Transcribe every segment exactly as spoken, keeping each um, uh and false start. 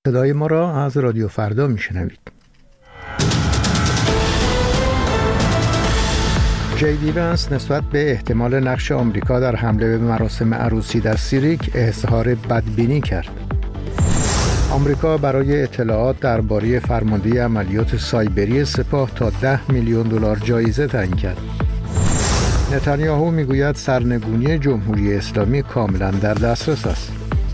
صدای ما را از رادیو فردا میشنوید. جی دی ونس نسبت به احتمال نقش آمریکا در حمله به مراسم عروسی در سیریک اظهار بدبینی کرد. آمریکا برای اطلاعات درباره فرماندهی عملیات سایبری سپاه تا ده میلیون دلار جایزه تعیین کرد. نتانیاهو میگوید سرنگونی جمهوری اسلامی کاملا در دسترس است.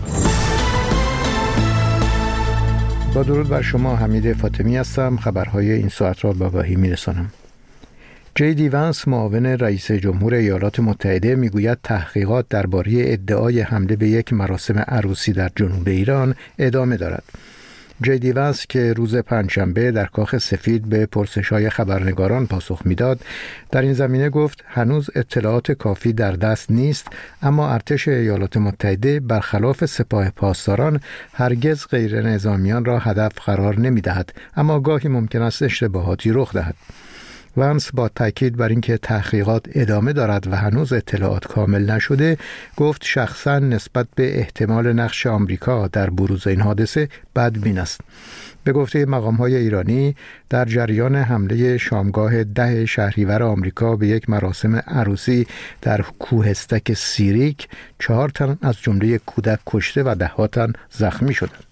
با درود بر شما، حمید فاطمی هستم. خبرهای این ساعت را به آگاهی میرسانم. جی دی ونس معاون رئیس جمهور ایالات متحده میگوید تحقیقات درباره ادعای حمله به یک مراسم عروسی در جنوب ایران ادامه دارد. جی دی ونس که روز پنجشنبه در کاخ سفید به پرسش‌های خبرنگاران پاسخ میداد، در این زمینه گفت هنوز اطلاعات کافی در دست نیست، اما ارتش ایالات متحده برخلاف سپاه پاسداران هرگز غیر نظامیان را هدف قرار نمی‌دهد، اما گاهی ممکن است اشتباهاتی رخ دهد. ونس با تاکید بر اینکه تحقیقات ادامه دارد و هنوز اطلاعات کامل نشده، گفت شخصا نسبت به احتمال نقش آمریکا در بروز این حادثه بدبین است. به گفته مقام‌های ایرانی، در جریان حمله شامگاه ده شهریور آمریکا به یک مراسم عروسی در کوهستک سیریک، چهار تن از جمله کودک کشته و ده ها تن زخمی شدند.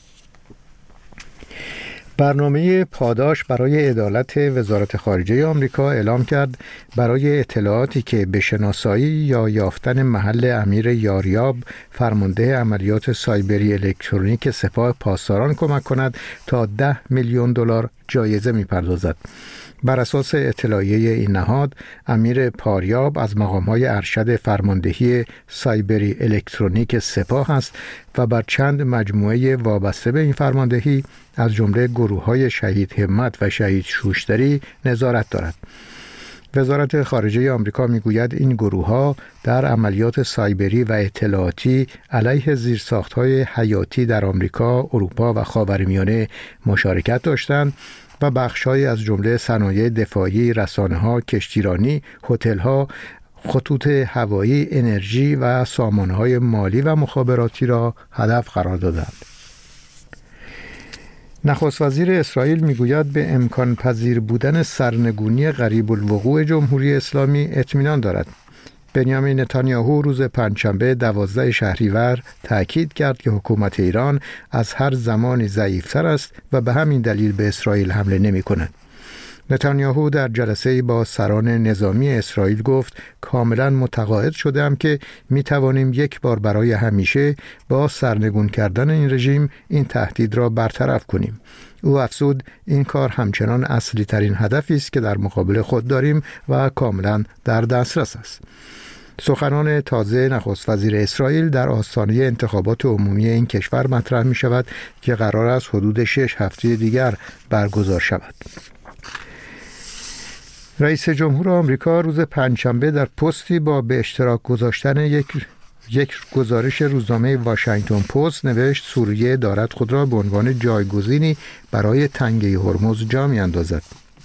برنامه پاداش برای عدالت وزارت خارجه آمریکا اعلام کرد برای اطلاعاتی که به شناسایی یا یافتن محل امیر یاریاب، فرمانده عملیات سایبری الکترونیک سپاه پاسداران کمک کند تا ده میلیون دلار جایزه می‌پردازد. بر اساس اطلاعیه این نهاد، امیر پاریاب از مقام‌های ارشد فرماندهی سایبری الکترونیک سپاه است و بر چند مجموعه وابسته به این فرماندهی از جمله گروه‌های شهید همت و شهید شوشتری نظارت دارد. وزارت خارجه آمریکا میگوید این گروه‌ها در عملیات سایبری و اطلاعاتی علیه زیرساخت‌های حیاتی در آمریکا، اروپا و خاورمیانه مشارکت داشتند و بخش‌هایی از جمله صنایع دفاعی، رسانه‌ها، کشتیرانی، هتل‌ها، خطوط هوایی، انرژی و سامانه‌های مالی و مخابراتی را هدف قرار دادند. نخست وزیر اسرائیل میگوید به امکان پذیر بودن سرنگونی قریب الوقوع جمهوری اسلامی اطمینان دارد. بنیامین نتانیاهو روز پنجشنبه دوازده شهریور تأکید کرد که حکومت ایران از هر زمانی ضعیفتر است و به همین دلیل به اسرائیل حمله نمی کند. نتانیاهو در جلسه با سران نظامی اسرائیل گفت کاملا متقاعد شدم که می توانیم یک بار برای همیشه با سرنگون کردن این رژیم این تهدید را برطرف کنیم. او افزود این کار همچنان اصلی ترین هدفی است که در مقابل خود داریم و کاملا در دسترس است. سخنان تازه نخست وزیر اسرائیل در آستانه انتخابات عمومی این کشور مطرح می شود که قرار است حدود شش هفته دیگر برگزار شود. رئیس جمهور آمریکا روز پنجشنبه در پستی با به اشتراک گذاشتن یک یک گزارش روزنامه واشنگتن پست نوشت سوریه دارد خود را به عنوان جایگزینی برای تنگه هرمز جا می‌اندازد.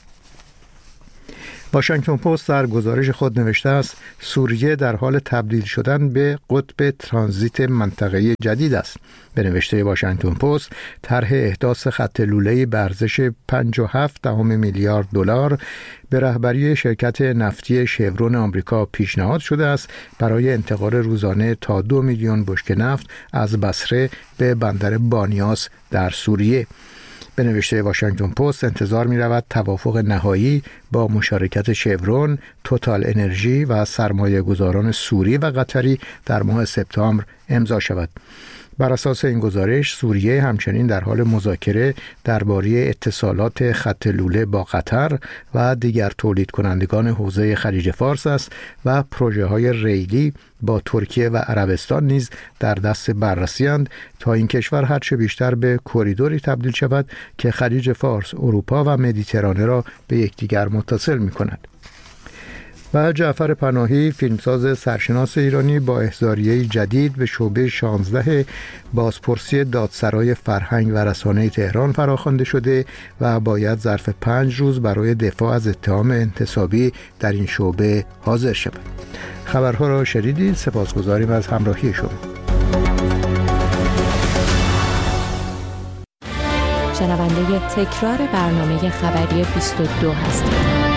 واشنگتن پست در گزارش خود نوشته است سوریه در حال تبدیل شدن به قطب ترانزیت منطقه جدید است. به نوشته واشنگتن پست، طرح احداث خط لوله‌ای به ارزش پنج و هفت دهم میلیارد دلار به رهبری شرکت نفتی شورون آمریکا پیشنهاد شده است برای انتقال روزانه تا دو میلیون بشکه نفت از بصره به بندر بانیاس در سوریه. به نوشته واشنگتن پست انتظار می رود توافق نهایی با مشارکت شورون، توتال انرژی و سرمایه گذاران سوری و قطری در ماه سپتامبر امضا شود. بر اساس این گزارش، سوریه همچنین در حال مذاکره درباره اتصالات خط لوله با قطر و دیگر تولید کنندگان حوزه خلیج فارس است و پروژه های ریلی با ترکیه و عربستان نیز در دست بررسی اند تا این کشور هرچه بیشتر به کریدوری تبدیل شود که خلیج فارس، اروپا و مدیترانه را به یکدیگر متصل می کند. و جعفر پناهی، فیلمساز سرشناس ایرانی، با احضاریه جدید به شعبه شانزده بازپرسی دادسرای فرهنگ و رسانه تهران فراخوانده شده و باید ظرف پنج روز برای دفاع از اتهام انتصابی در این شعبه حاضر شود. خبرها را شنیدید. سپاسگزاریم از همراهی شما. شنونده تکرار برنامه خبری بیست و دو هستید.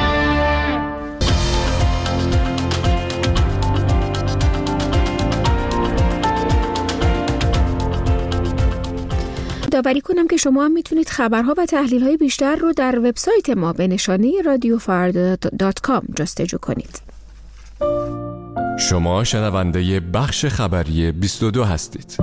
یادآوری کنم که شما هم میتونید خبرها و تحلیل‌های بیشتر رو در وبسایت ما به نشانی رادیو فردا دات کام جستجو کنید. شما شنونده بخش خبری بیست و دو هستید.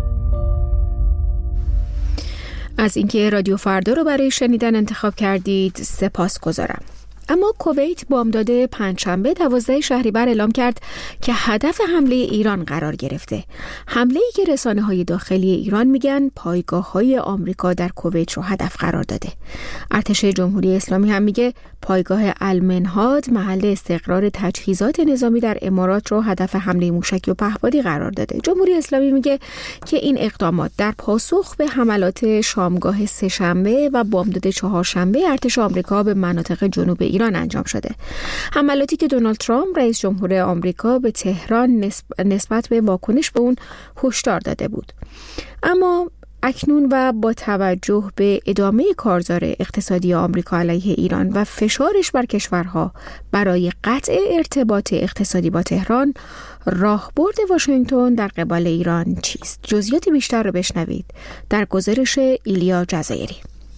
از اینکه رادیو فردا رو برای شنیدن انتخاب کردید سپاسگزارم. اما کویت بامداد پنجشنبه دوازده شهریور اعلام کرد که هدف حمله ایران قرار گرفته. حمله‌ای که رسانه‌های داخلی ایران میگن پایگاه‌های آمریکا در کویت رو هدف قرار داده. ارتش جمهوری اسلامی هم میگه پایگاه المنهاد محل استقرار تجهیزات نظامی در امارات رو هدف حمله موشکی و پهپادی قرار داده. جمهوری اسلامی میگه که این اقدامات در پاسخ به حملات شامگاه سه‌شنبه و بامداد چهارشنبه ارتش آمریکا به مناطق جنوب ایران انجام شده. حملاتی که دونالد ترامپ رئیس جمهور آمریکا به تهران نسبت به واکنش به اون هشدار داده بود. اما اکنون و با توجه به ادامه کارزار اقتصادی آمریکا علیه ایران و فشارش بر کشورها برای قطع ارتباط اقتصادی با تهران، راهبرد واشنگتن در قبال ایران چیست؟ جزئیات بیشتر رو بشنوید در گزارش ایلیا جزایری.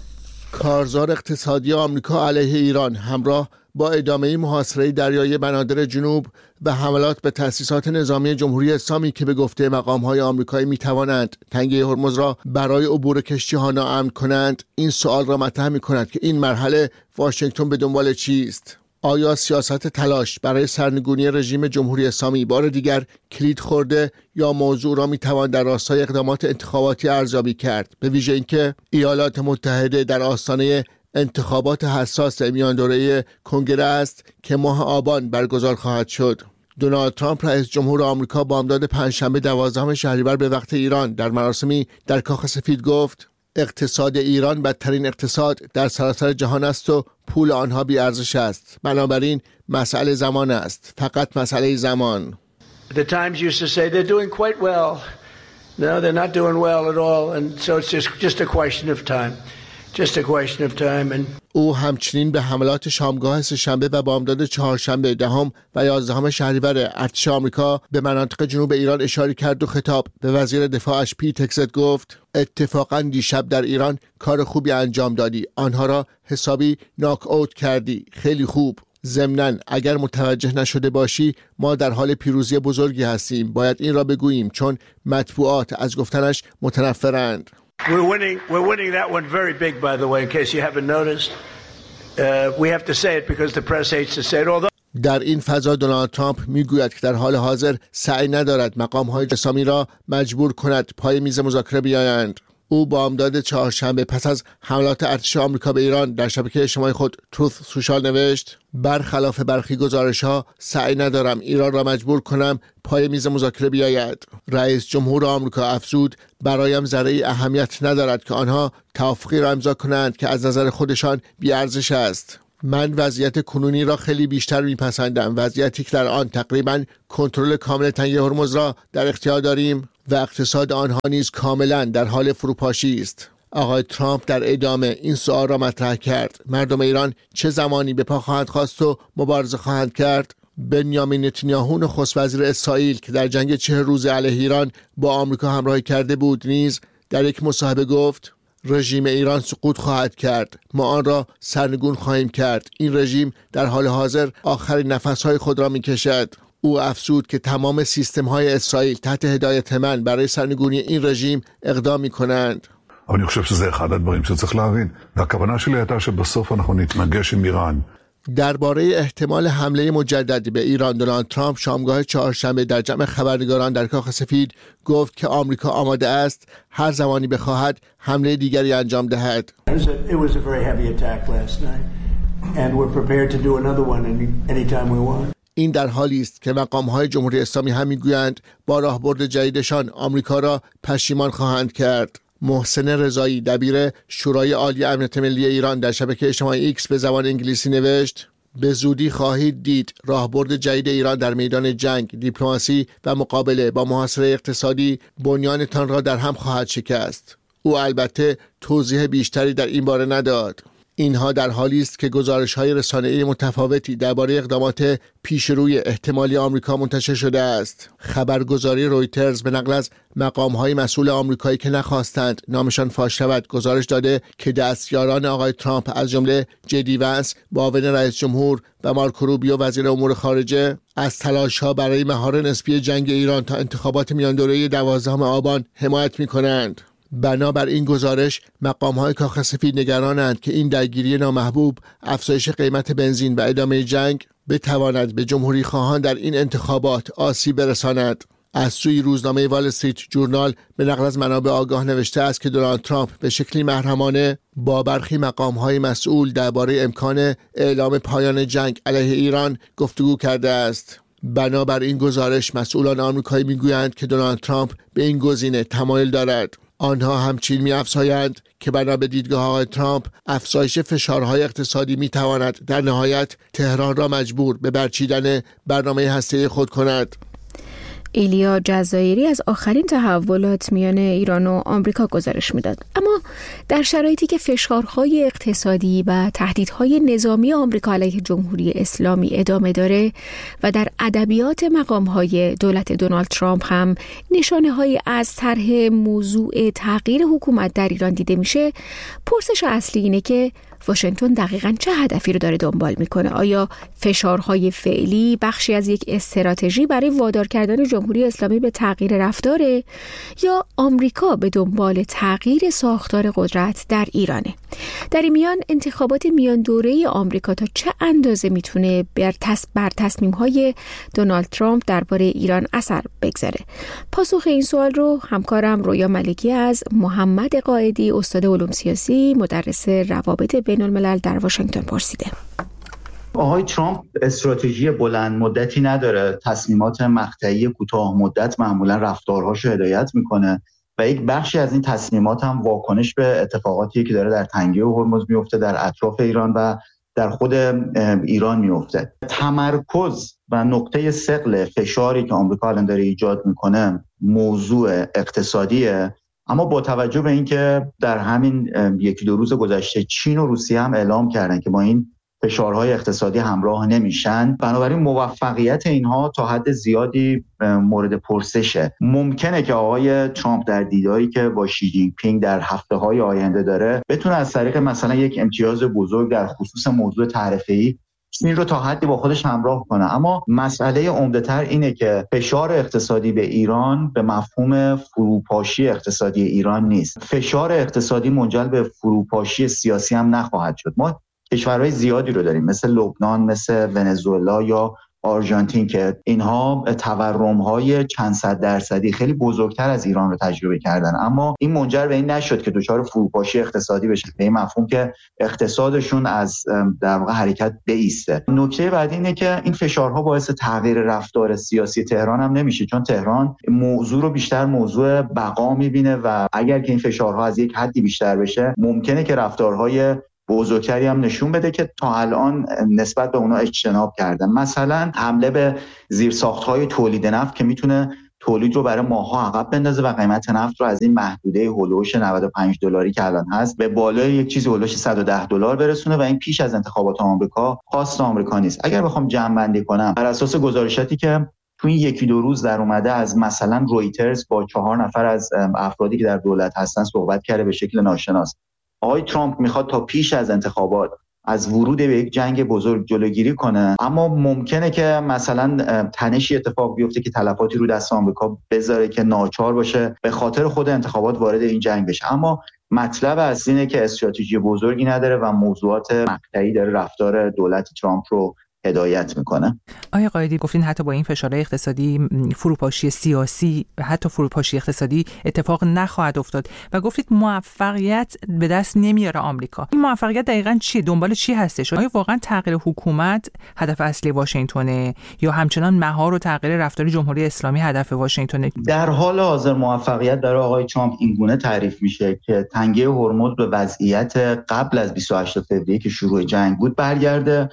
کارزار اقتصادی آمریکا علیه ایران همراه با ادامه محاصره دریای بنادر جنوب و حملات به تأسیسات نظامی جمهوری اسلامی که به گفته مقام‌های آمریکایی می‌توانند تنگه هرمز را برای عبور کشتی‌ها ناامن کنند، این سوال را مطرح می‌کند که این مرحله واشنگتن به دنبال چیست؟ آیا سیاست تلاش برای سرنگونی رژیم جمهوری اسلامی بار دیگر کلید خورده یا موضوع را میتوان در راستای اقدامات انتخاباتی ارزیابی کرد، به ویژه اینکه ایالات متحده در آستانه انتخابات حساس میان دوره کنگره است که ماه آبان برگزار خواهد شد. دونالد ترامپ رئیس جمهور آمریکا بامداد پنجشنبه دوازدهم شهریور به وقت ایران در مراسمی در کاخ سفید گفت اقتصاد ایران بدترین اقتصاد در سراسر جهان است و پول آنها بی ارزش است. بنابراین مسئله زمان است. فقط مسئله زمان. The Times used to say they're doing quite well. No, they're not doing well at all, and so it's just just a question of time. Just a question of time. And او همچنین به حملات شامگاه سه‌شنبه و بامداد چهارشنبه دهم و یازدهم شهریور ارتش آمریکا به مناطق جنوب ایران اشاره کرد و خطاب به وزیر دفاعش پیت هگست گفت اتفاقا دیشب در ایران کار خوبی انجام دادی. آنها را حسابی ناک اوت کردی. خیلی خوب. ضمناً اگر متوجه نشده باشی ما در حال پیروزی بزرگی هستیم. باید این را بگوییم چون مطبوعات از گفتنش متنفرند. We're winning. We're winning that one very big, by the way, in case you haven't noticed. Uh, we have to say it because the press hates to say it. Although در این فضا دونالد ترامپ میگوید که در حال حاضر سعی ندارد مقام‌های اسلامی را مجبور کند پای میز مذاکره بیایند. او بامداد چهارشنبه پس از حملات ارتش آمریکا به ایران در شبکه اجتماعی خود تروث سوشال نوشت برخلاف برخی گزارش‌ها سعی ندارم ایران را مجبور کنم پای میز مذاکره بیاید. رئیس جمهور آمریکا افزود برایم ذره اهمیت ندارد که آنها توافقی را امضا کنند که از نظر خودشان بی‌ارزش است. من وضعیت کنونی را خیلی بیشتر میپسندم، وضعیتی که در آن تقریباً کنترل کامل تنگه هرمز را در اختیار داریم و اقتصاد آنها نیز کاملاً در حال فروپاشی است. آقای ترامپ در ادامه این سوال را مطرح کرد: مردم ایران چه زمانی به پا خواهند خواست و مبارزه خواهند کرد؟ بنیامین نتانیاهو نخست وزیر اسرائیل که در جنگ چهل روزه علیه ایران با آمریکا همراهی کرده بود نیز در یک مصاحبه گفت رژیم ایران سقوط خواهد کرد. ما آن را سرنگون خواهیم کرد. این رژیم در حال حاضر آخرین نفسهای خود را میکشد. او افزود که تمام سیستم‌های اسرائیل تحت هدایت من برای سرنگونی این رژیم اقدام می‌کنند. אני חושב שזה אחד הדברים שצריך להבין. והכוונה שלי הייתה שבסוף אנחנו נתנגש עם איראן. درباره احتمال حمله مجدد به ایران دونالد ترامپ شامگاه چهارشنبه در جمع خبرنگاران در کاخ سفید گفت که آمریکا آماده است هر زمانی بخواهد حمله دیگری انجام دهد. it was a very heavy attack last night and we're prepared to do another one anytime we want. این در حالی است که مقام‌های جمهوری اسلامی هم می‌گویند با راهبرد جدیدشان آمریکا را پشیمان خواهند کرد. محسن رضایی دبیر شورای عالی امنیت ملی ایران در شبکه اجتماعی ایکس به زبان انگلیسی نوشت: به زودی خواهید دید راهبرد جدید ایران در میدان جنگ، دیپلماسی و مقابله با محاصره اقتصادی بنیانتان را در هم خواهد شکست. او البته توضیح بیشتری در این باره نداد. اینها در حالی است که گزارش‌های رسانه‌ای متفاوتی درباره اقدامات پیشروی احتمالی آمریکا منتشر شده است. خبرگزاری رویترز به نقل از مقام‌های مسئول آمریکایی که نخواستند نامشان فاش شود گزارش داده که دستیاران آقای ترامپ از جمله جدی ونس معاون رئیس جمهور و مارکو روبیو وزیر امور خارجه از تلاش‌ها برای مهار نسبی جنگ ایران تا انتخابات میان دوره دوازدهم آبان حمایت می‌کنند. بنابر این گزارش مقام‌های کاخ سفید نگرانند که این درگیری نامحبوب، افزایش قیمت بنزین و ادامه جنگ بتواند به جمهوری خواهان در این انتخابات آسیب برساند. از سوی روزنامه وال استریت جورنال به نقل از منابع آگاه نوشته است که دونالد ترامپ به شکلی محرمانه با برخی مقام‌های مسئول درباره امکان اعلام پایان جنگ علیه ایران گفتگو کرده است. بنابر این گزارش مسئولان آمریکایی میگویند که دونالد ترامپ به این گزینه تمایل دارد. آنها همچنین می‌افزایند که بنا به دیدگاه آقای ترامپ افزایش فشارهای اقتصادی می‌تواند در نهایت تهران را مجبور به برچیدن برنامه هسته‌ای خود کند. ایلیا جزایری از آخرین تحولات میان ایران و آمریکا گزارش میداد. اما در شرایطی که فشارهای اقتصادی و تهدیدهای نظامی آمریکا علیه جمهوری اسلامی ادامه داره و در ادبیات مقامهای دولت دونالد ترامپ هم نشانه‌هایی از طرح موضوع تغییر حکومت در ایران دیده میشه، پرسش اصلی اینه که واشنگتن دقیقاً چه هدفی رو داره دنبال میکنه؟ آیا فشارهای فعلی بخشی از یک استراتژی برای وادار کردن جمهوری اسلامی به تغییر رفتاره یا آمریکا به دنبال تغییر ساختار قدرت در ایرانه؟ در این میان انتخابات میان دوره آمریکا تا چه اندازه میتونه بر تص... بر تصمیم‌های دونالد ترامپ درباره ایران اثر بگذاره؟ پاسخ این سوال رو همکارم رویا ملکی از محمد قائدی، استاد علوم سیاسی، مدرس روابط بین الملل در واشنگتن پرسیده. آقای ترامپ استراتژی بلند مدتی نداره، تصمیمات مقطعی کوتاه مدت معمولا رفتارهاشو هدایت میکنه و یک بخشی از این تصمیمات هم واکنش به اتفاقاتی که داره در تنگه هرمز میفته، در اطراف ایران و در خود ایران میفته. تمرکز و نقطه ثقل فشاری که آمریکا الان داره ایجاد میکنه موضوع اقتصادیه، اما با توجه به اینکه در همین یکی دو روز گذشته چین و روسیه هم اعلام کردن که با این فشارهای اقتصادی همراه نمیشن، بنابراین موفقیت اینها تا حد زیادی مورد پرسشه. ممکنه که آقای ترامپ در دیداری که با شی جین پینگ در هفته‌های آینده داره بتونه از طریق مثلا یک امتیاز بزرگ در خصوص موضوع تعرفه‌ای چین رو تا حدی با خودش همراه کنه. اما مسئله عمده‌تر اینه که فشار اقتصادی به ایران به مفهوم فروپاشی اقتصادی ایران نیست. فشار اقتصادی منجر به فروپاشی سیاسی هم نخواهد شد. ما کشورهای زیادی رو داریم مثل لبنان، مثل ونزوئلا یا آرژانتین که اینها تورم‌های چند صد درصدی خیلی بزرگتر از ایران رو تجربه کردن، اما این منجر به این نشد که دچار فروپاشی اقتصادی بشه، به این مفهوم که اقتصادشون از در واقع حرکت بایسته. نکته بعدی اینه که این فشارها باعث تغییر رفتار سیاسی تهران هم نمیشه، چون تهران موضوع رو بیشتر موضوع بقا میبینه و اگر که این فشارها از یک حدی بیشتر بشه ممکنه که رفتارهای بزرگتری هم نشون بده که تا الان نسبت به اونا اجتناب کردن. مثلا حمله به زیرساخت‌های تولید نفت که میتونه تولید رو برای ماه‌ها عقب بندازه و قیمت نفت رو از این محدوده هولوش نود و پنج دلاری که الان هست به بالای یک چیزی هولوش صد و ده دلار برسونه و این پیش از انتخابات آمریکا خواست آمریکا نیست. اگر بخوام جمع‌بندی کنم بر اساس گزارشاتی که تو این یکی دو روز در اومده از مثلا رویترز با چهار نفر از افرادی که در دولت هستن صحبت کرده به شکل ناشناس، آقای ترامپ میخواد تا پیش از انتخابات از ورود به یک جنگ بزرگ جلوگیری کنه، اما ممکنه که مثلا تنشی اتفاق بیفته که تلفاتی رو دست آمریکا بذاره که ناچار باشه به خاطر خود انتخابات وارد این جنگ بشه. اما مطلب اصلی اینه که استراتژی بزرگی نداره و موضوعات مقطعی داره رفتار دولت ترامپ رو هدایت میکنه. آقای قائدی گفتین حتی با این فشارهای اقتصادی فروپاشی سیاسی و حتی فروپاشی اقتصادی اتفاق نخواهد افتاد و گفتید موفقیت به دست نمیاره آمریکا. این موفقیت دقیقاً چیه؟ دنبال چی هستش؟ آیا واقعاً تغییر حکومت هدف اصلی واشنگتنه یا همچنان مهار و تغییر رفتار جمهوری اسلامی هدف واشنگتنه؟ در حال حاضر موفقیت در آقای ترامپ اینگونه تعریف میشه که تنگه هرمز به وضعیت قبل از بیست و هشت فوریه که شروع جنگ بود برگرده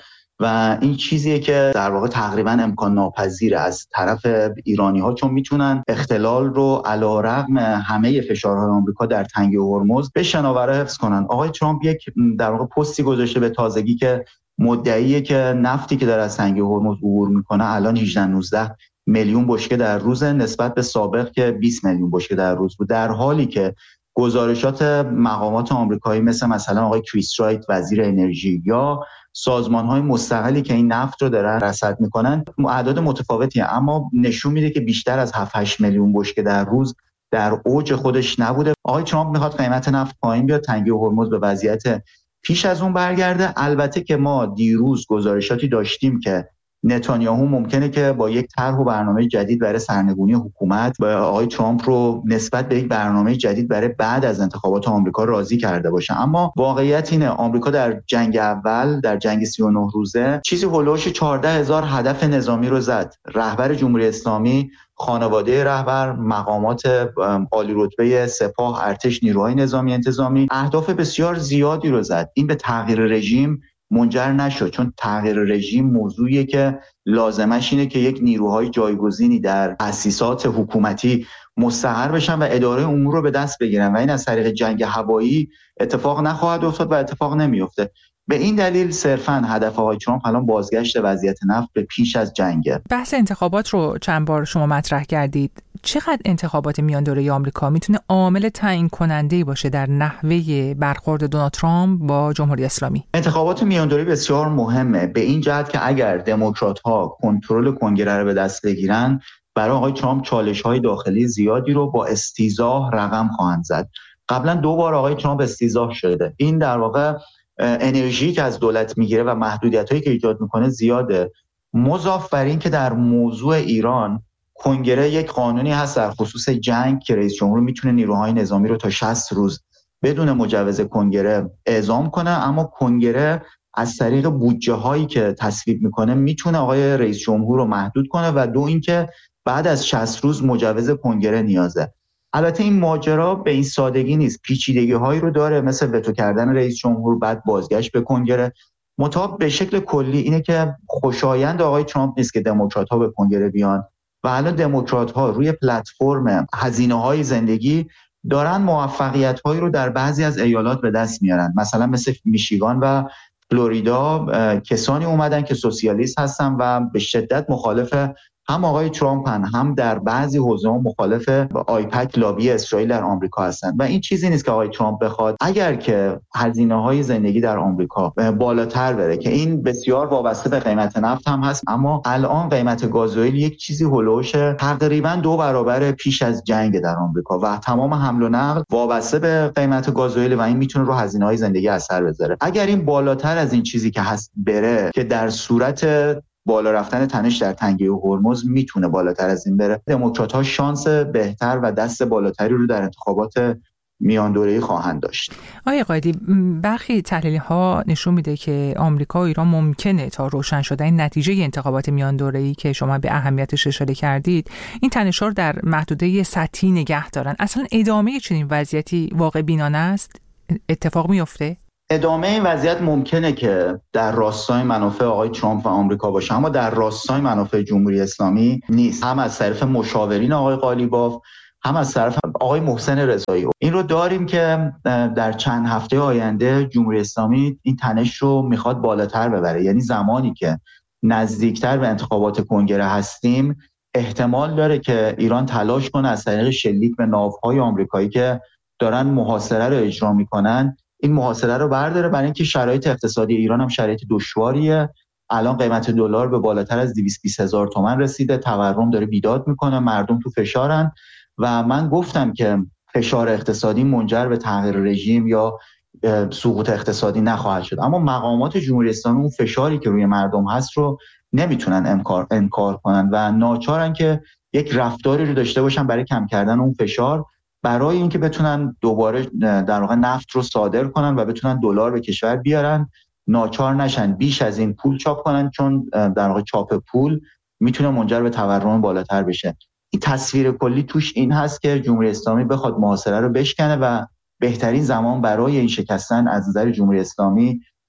و این چیزیه که در واقع تقریبا امکان ناپذیره از طرف ایرانی‌ها، چون میتونن اختلال رو علیرغم همه فشارهای آمریکا در تنگه هرمز به شناوره حفظ کنن. آقای ترامپ یک در واقع پستی گذاشته به تازگی که مدعیه که نفتی که داره از تنگه هرمز عبور میکنه الان هجده نوزده میلیون بشکه در روز، نسبت به سابق که بیست میلیون بشکه در روز بود، در حالی که گزارشات مقامات آمریکایی مثل مثلا آقای کریس رایت وزیر انرژی یا سازمان‌های مستقلی که این نفت رو دارن رصد میکنن اعداد متفاوتیه، اما نشون میده که بیشتر از هفت هشت میلیون بشکه در روز در اوج خودش نبوده. آقای ترامپ میخواد قیمت نفت پایین بیاد، تنگه هرمز به وضعیت پیش از اون برگرده. البته که ما دیروز گزارشاتی داشتیم که نتانیاهو ممکنه که با یک طرح و برنامه جدید برای سرنگونی حکومت با آقای ترامپ رو نسبت به یک برنامه جدید برای بعد از انتخابات آمریکا راضی کرده باشه. اما واقعیت اینه آمریکا در جنگ اول، در جنگ سی و نه روزه، چیزی هولوش چهارده هزار هدف نظامی رو زد. رهبر جمهوری اسلامی، خانواده رهبر، مقامات عالی رتبه سپاه، ارتش، نیروهای نظامی انتظامی اهداف بسیار زیادی رو زد. این به تغییر رژیم منجر نشد، چون تغییر رژیم موضوعیه که لازمش اینه که یک نیروهای جایگزینی در تأسیسات حکومتی مستقر بشن و اداره امور رو به دست بگیرن و این از طریق جنگ هوایی اتفاق نخواهد افتاد و اتفاق نمیفته. به این دلیل صرفاً هدف آقای ترامپ الان بازگشت وضعیت نفت به پیش از جنگه. بحث انتخابات رو چند بار شما مطرح کردید. چقدر انتخابات میان دوره آمریکا میتونه عامل تعیین کننده باشه در نحوه برخورد دونالد ترامپ با جمهوری اسلامی؟ انتخابات میان دوره بسیار مهمه به این جهت که اگر دموکرات‌ها کنترل کنگره رو به دست بگیرن، برای آقای ترامپ چالش‌های داخلی زیادی رو با استیضاح رقم خواهند زد. قبلا دو بار آقای ترامپ استیضاح شده. این در واقع انرژی که از دولت میگیره و محدودیت‌هایی که ایجاد میکنه زیاده. مضاف بر این که در موضوع ایران کنگره یک قانونی هست در خصوص جنگ که رئیس جمهور میتونه نیروهای نظامی رو تا شصت روز بدون مجوز کنگره اعزام کنه، اما کنگره از طریق بودجه هایی که تصویب میکنه میتونه آقای رئیس جمهور رو محدود کنه و دو اینکه بعد از شصت روز مجوز کنگره نیازه. البته این ماجرا به این سادگی نیست، پیچیدگی هایی رو داره، مثل وتو کردن رئیس جمهور بعد بازگشت به کنگره. مطابق به شکل کلی اینه که خوشایند آقای ترامپ نیست که دموکرات ها به کنگره بیان و الان دموکرات ها روی پلتفرم هزینه های زندگی دارن موفقیت هایی رو در بعضی از ایالات به دست میارن. مثلا مثل میشیگان و فلوریدا کسانی اومدن که سوسیالیست هستن و به شدت مخالف هم آقای ترامپ هن، هم در بعضی حوزه‌ها مخالف آیپک لابی اسرائیل در آمریکا هستند و این چیزی نیست که آقای ترامپ بخواد اگر که هزینه‌های زندگی در آمریکا بالاتر بره، که این بسیار وابسته به قیمت نفت هم هست، اما الان قیمت گازوئیل یک چیزی هولوش تقریبا دو برابر پیش از جنگ در آمریکا و تمام حمل و نقل وابسته به قیمت گازوئیل و این میتونه رو هزینه‌های زندگی اثر بذاره. اگر این بالاتر از این چیزی که هست بره، که در صورت بالا رفتن تنش در تنگه هرمز میتونه بالاتر از این بره، دموکرات‌ها شانس بهتر و دست بالاتری رو در انتخابات میان دوره‌ای خواهند داشت. آقای قائدی، برخی تحلیل‌ها نشون میده که آمریکا و ایران ممکنه تا روشن شدن نتیجه انتخابات میان دوره‌ای که شما به اهمیتش اشاره کردید، این تنش‌ها رو در محدوده سطحی نگه دارن. اصلا ادامه چنین وضعیتی واقع بینانه است؟ اتفاق میفته؟ ادامه این وضعیت ممکنه که در راستای منافع آقای ترامپ و آمریکا باشه، اما در راستای منافع جمهوری اسلامی نیست. هم از طرف مشاورین آقای قالیباف، هم از طرف آقای محسن رضایی. این رو داریم که در چند هفته آینده جمهوری اسلامی این تنش رو میخواد بالاتر ببره، یعنی زمانی که نزدیکتر به انتخابات کنگره هستیم احتمال داره که ایران تلاش کنه از طریق شلیک به ناوهای آمریکایی که دارن محاصره رو اجرا میکنن این محاصره رو برداره، برای اینکه شرایط اقتصادی ایران هم شرایط دشواریه. الان قیمت دلار به بالاتر از دویست و بیست هزار تومان رسیده، تورم داره بیداد میکنه، مردم تو فشارن و من گفتم که فشار اقتصادی منجر به تغییر رژیم یا سقوط اقتصادی نخواهد شد، اما مقامات جمهوری اسلامی اون فشاری که روی مردم هست رو نمیتونن انکار انکار کنن و ناچارن که یک رفتاری رو داشته باشن برای کم کردن اون فشار، برای اینکه بتونن دوباره در واقع نفت رو صادر کنن و بتونن دلار به کشور بیارن، ناچار نشن بیش از این پول چاپ کنن، چون در واقع چاپ پول میتونه منجر به تورم بالاتر بشه. این تصویر کلی توش این هست که جمهوری اسلامی بخواد محاصره رو بشکنه و بهترین زمان برای این شکستن از نظر جمهوری اسلامی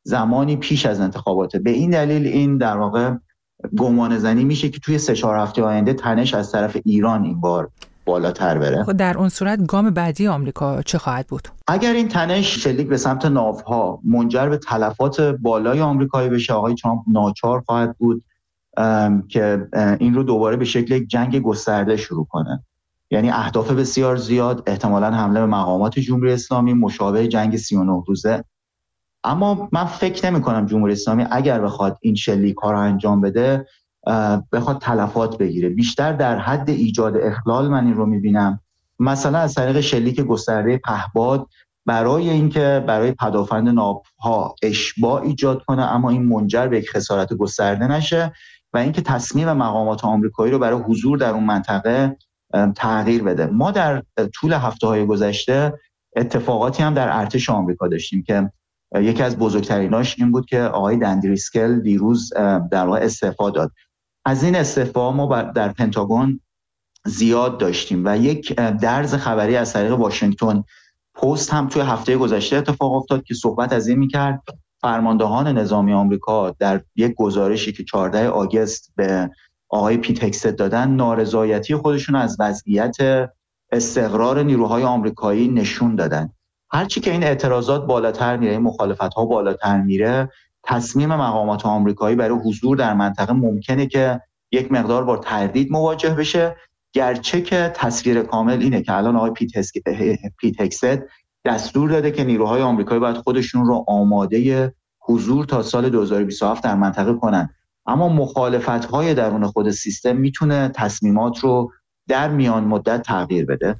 زمانی پیش از انتخاباته. به این دلیل این در واقع گمان زنی میشه که توی سه چهار هفته آینده تنش از طرف ایران این بار بالاتر بره. در اون صورت گام بعدی آمریکا چه خواهد بود؟ اگر این تنش شلیک به سمت ناوها منجر به تلفات بالای آمریکایی بشه، آقای ترامپ ناچار خواهد بود که این رو دوباره به شکل یک جنگ گسترده شروع کنه. یعنی اهداف بسیار زیاد، احتمالاً حمله به مقامات جمهوری اسلامی مشابه جنگ سی و نه روزه. اما من فکر نمی کنم جمهوری اسلامی اگر بخواد این شلیک‌ها رو انجام بده بخواد تلفات بگیره. بیشتر در حد ایجاد اخلال من این رو میبینم، مثلا از طریق شلیک گسترده پهباد برای اینکه برای پدافند ناوها اشباع ایجاد کنه اما این منجر به یک خسارت گسترده نشه و اینکه تصمیم مقامات آمریکایی رو برای حضور در اون منطقه تغییر بده. ما در طول هفته‌های گذشته اتفاقاتی هم در ارتش آمریکا داشتیم که یکی از بزرگتریناش این بود که آقای دندریسکل دیروز در واقع استعفا داد. از این استعفا ما در پنتاگون زیاد داشتیم و یک درز خبری از طریق واشنگتن پست هم توی هفته گذشته اتفاق افتاد که صحبت از این می‌کرد فرماندهان نظامی آمریکا در یک گزارشی که چهاردهم آگوست به آقای پیت هگست دادن نارضایتی خودشون از وضعیت استقرار نیروهای آمریکایی نشون دادن. هرچی که این اعتراضات بالاتر میره، این مخالفت‌ها بالاتر میره، تصمیم مقامات آمریکایی برای حضور در منطقه ممکنه که یک مقدار با تردید مواجه بشه، گرچه که تصویر کامل اینه که الان آقای پیت هگست دستور داده که نیروهای آمریکایی باید خودشون رو آماده حضور تا سال دو هزار و بیست و هفت در منطقه کنن. اما مخالفت‌های درون خود سیستم میتونه تصمیمات رو در میان مدت تغییر بده.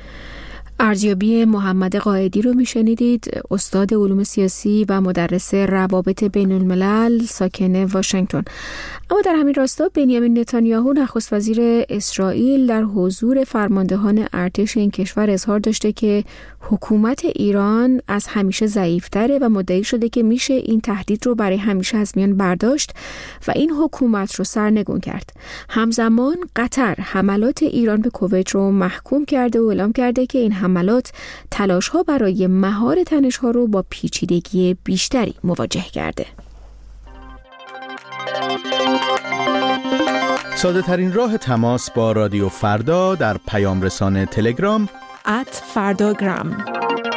ارزیابی محمد قائدی رو میشنیدید، استاد علوم سیاسی و مدرس روابط بین الملل ساکن واشنگتن. اما در همین راستا بنیامین نتانیاهو نخست وزیر اسرائیل در حضور فرماندهان ارتش این کشور اظهار داشته که حکومت ایران از همیشه ضعیف‌تره و مدعی شده که میشه این تهدید رو برای همیشه از میان برداشت و این حکومت رو سرنگون کرد. همزمان قطر حملات ایران به کویت رو محکوم کرده و اعلام کرده که این حملات تلاش‌ها برای مهار تنش‌ها رو با پیچیدگی بیشتری مواجه کرده. ساده ترین راه تماس با رادیو فردا در پیام رسانه تلگرام ات فرداگرام.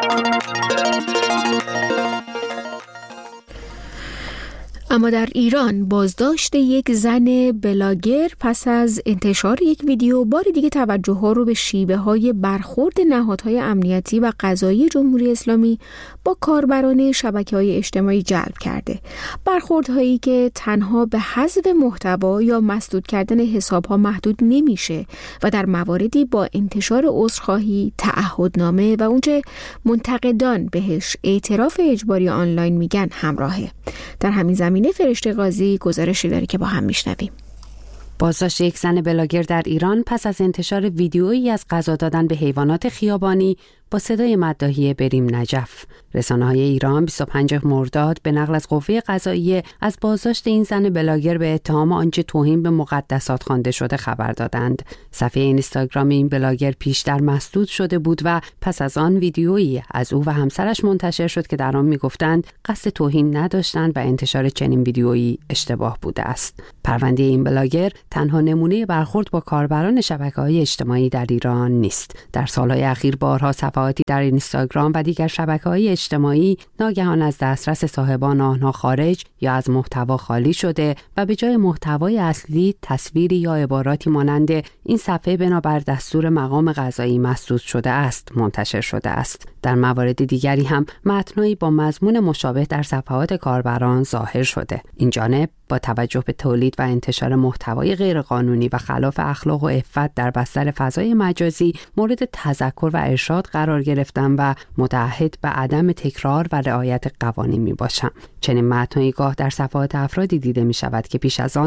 اما در ایران بازداشت یک زن بلاگر پس از انتشار یک ویدیو بار دیگه توجه ها رو به شیوه های برخورد نهادهای امنیتی و قضایی جمهوری اسلامی با کاربران شبکه‌های اجتماعی جلب کرده. برخوردهایی که تنها به حذف محتوا یا مسدود کردن حساب‌ها محدود نمیشه و در مواردی با انتشار عذرخواهی، تعهدنامه و اونچه منتقدان بهش اعتراف اجباری آنلاین میگن همراهه. در همین زمینه فرشته قاضی گزارشی داره که با هم میشنویم. بازداشت یک زن بلاگر در ایران پس از انتشار ویدیویی از غذا دادن به حیوانات خیابانی با صدای مداحی بریم نجف. رسانه‌های ایران بیست و پنجم مرداد به نقل از قوه قضاییه از بازداشت این زن بلاگر به اتهام آنچه توهین به مقدسات خوانده شده خبر دادند. صفحه اینستاگرام این بلاگر پیشتر مسدود شده بود و پس از آن ویدیویی از او و همسرش منتشر شد که در آن می‌گفتند قصد توهین نداشتند و انتشار چنین ویدیویی اشتباه بوده است. پرونده این بلاگر تنها نمونه برخورد با کاربران شبکه‌های اجتماعی در ایران نیست. در سال‌های اخیر بارها صفحاتی در اینستاگرام و دیگر شبکه‌های اجتماعی ناگهان از دسترس صاحبان آنها خارج یا از محتوا خالی شده و به جای محتوای اصلی تصویری یا عباراتی مانند این صفحه بنابر دستور مقام قضایی مسدود شده است منتشر شده است. در موارد دیگری هم متنایی با مضمون مشابه در صفحات کاربران ظاهر شده. این جانب با توجه به تولید و انتشار محتوای غیرقانونی و خلاف اخلاق و عفت در بستر فضای مجازی مورد تذکر و ارشاد قرار گرفتن و متعهد به عدم تکرار و رعایت قوانین می باشم. چنین متنایی گاه در صفحات افرادی دیده می شود که پیش از آن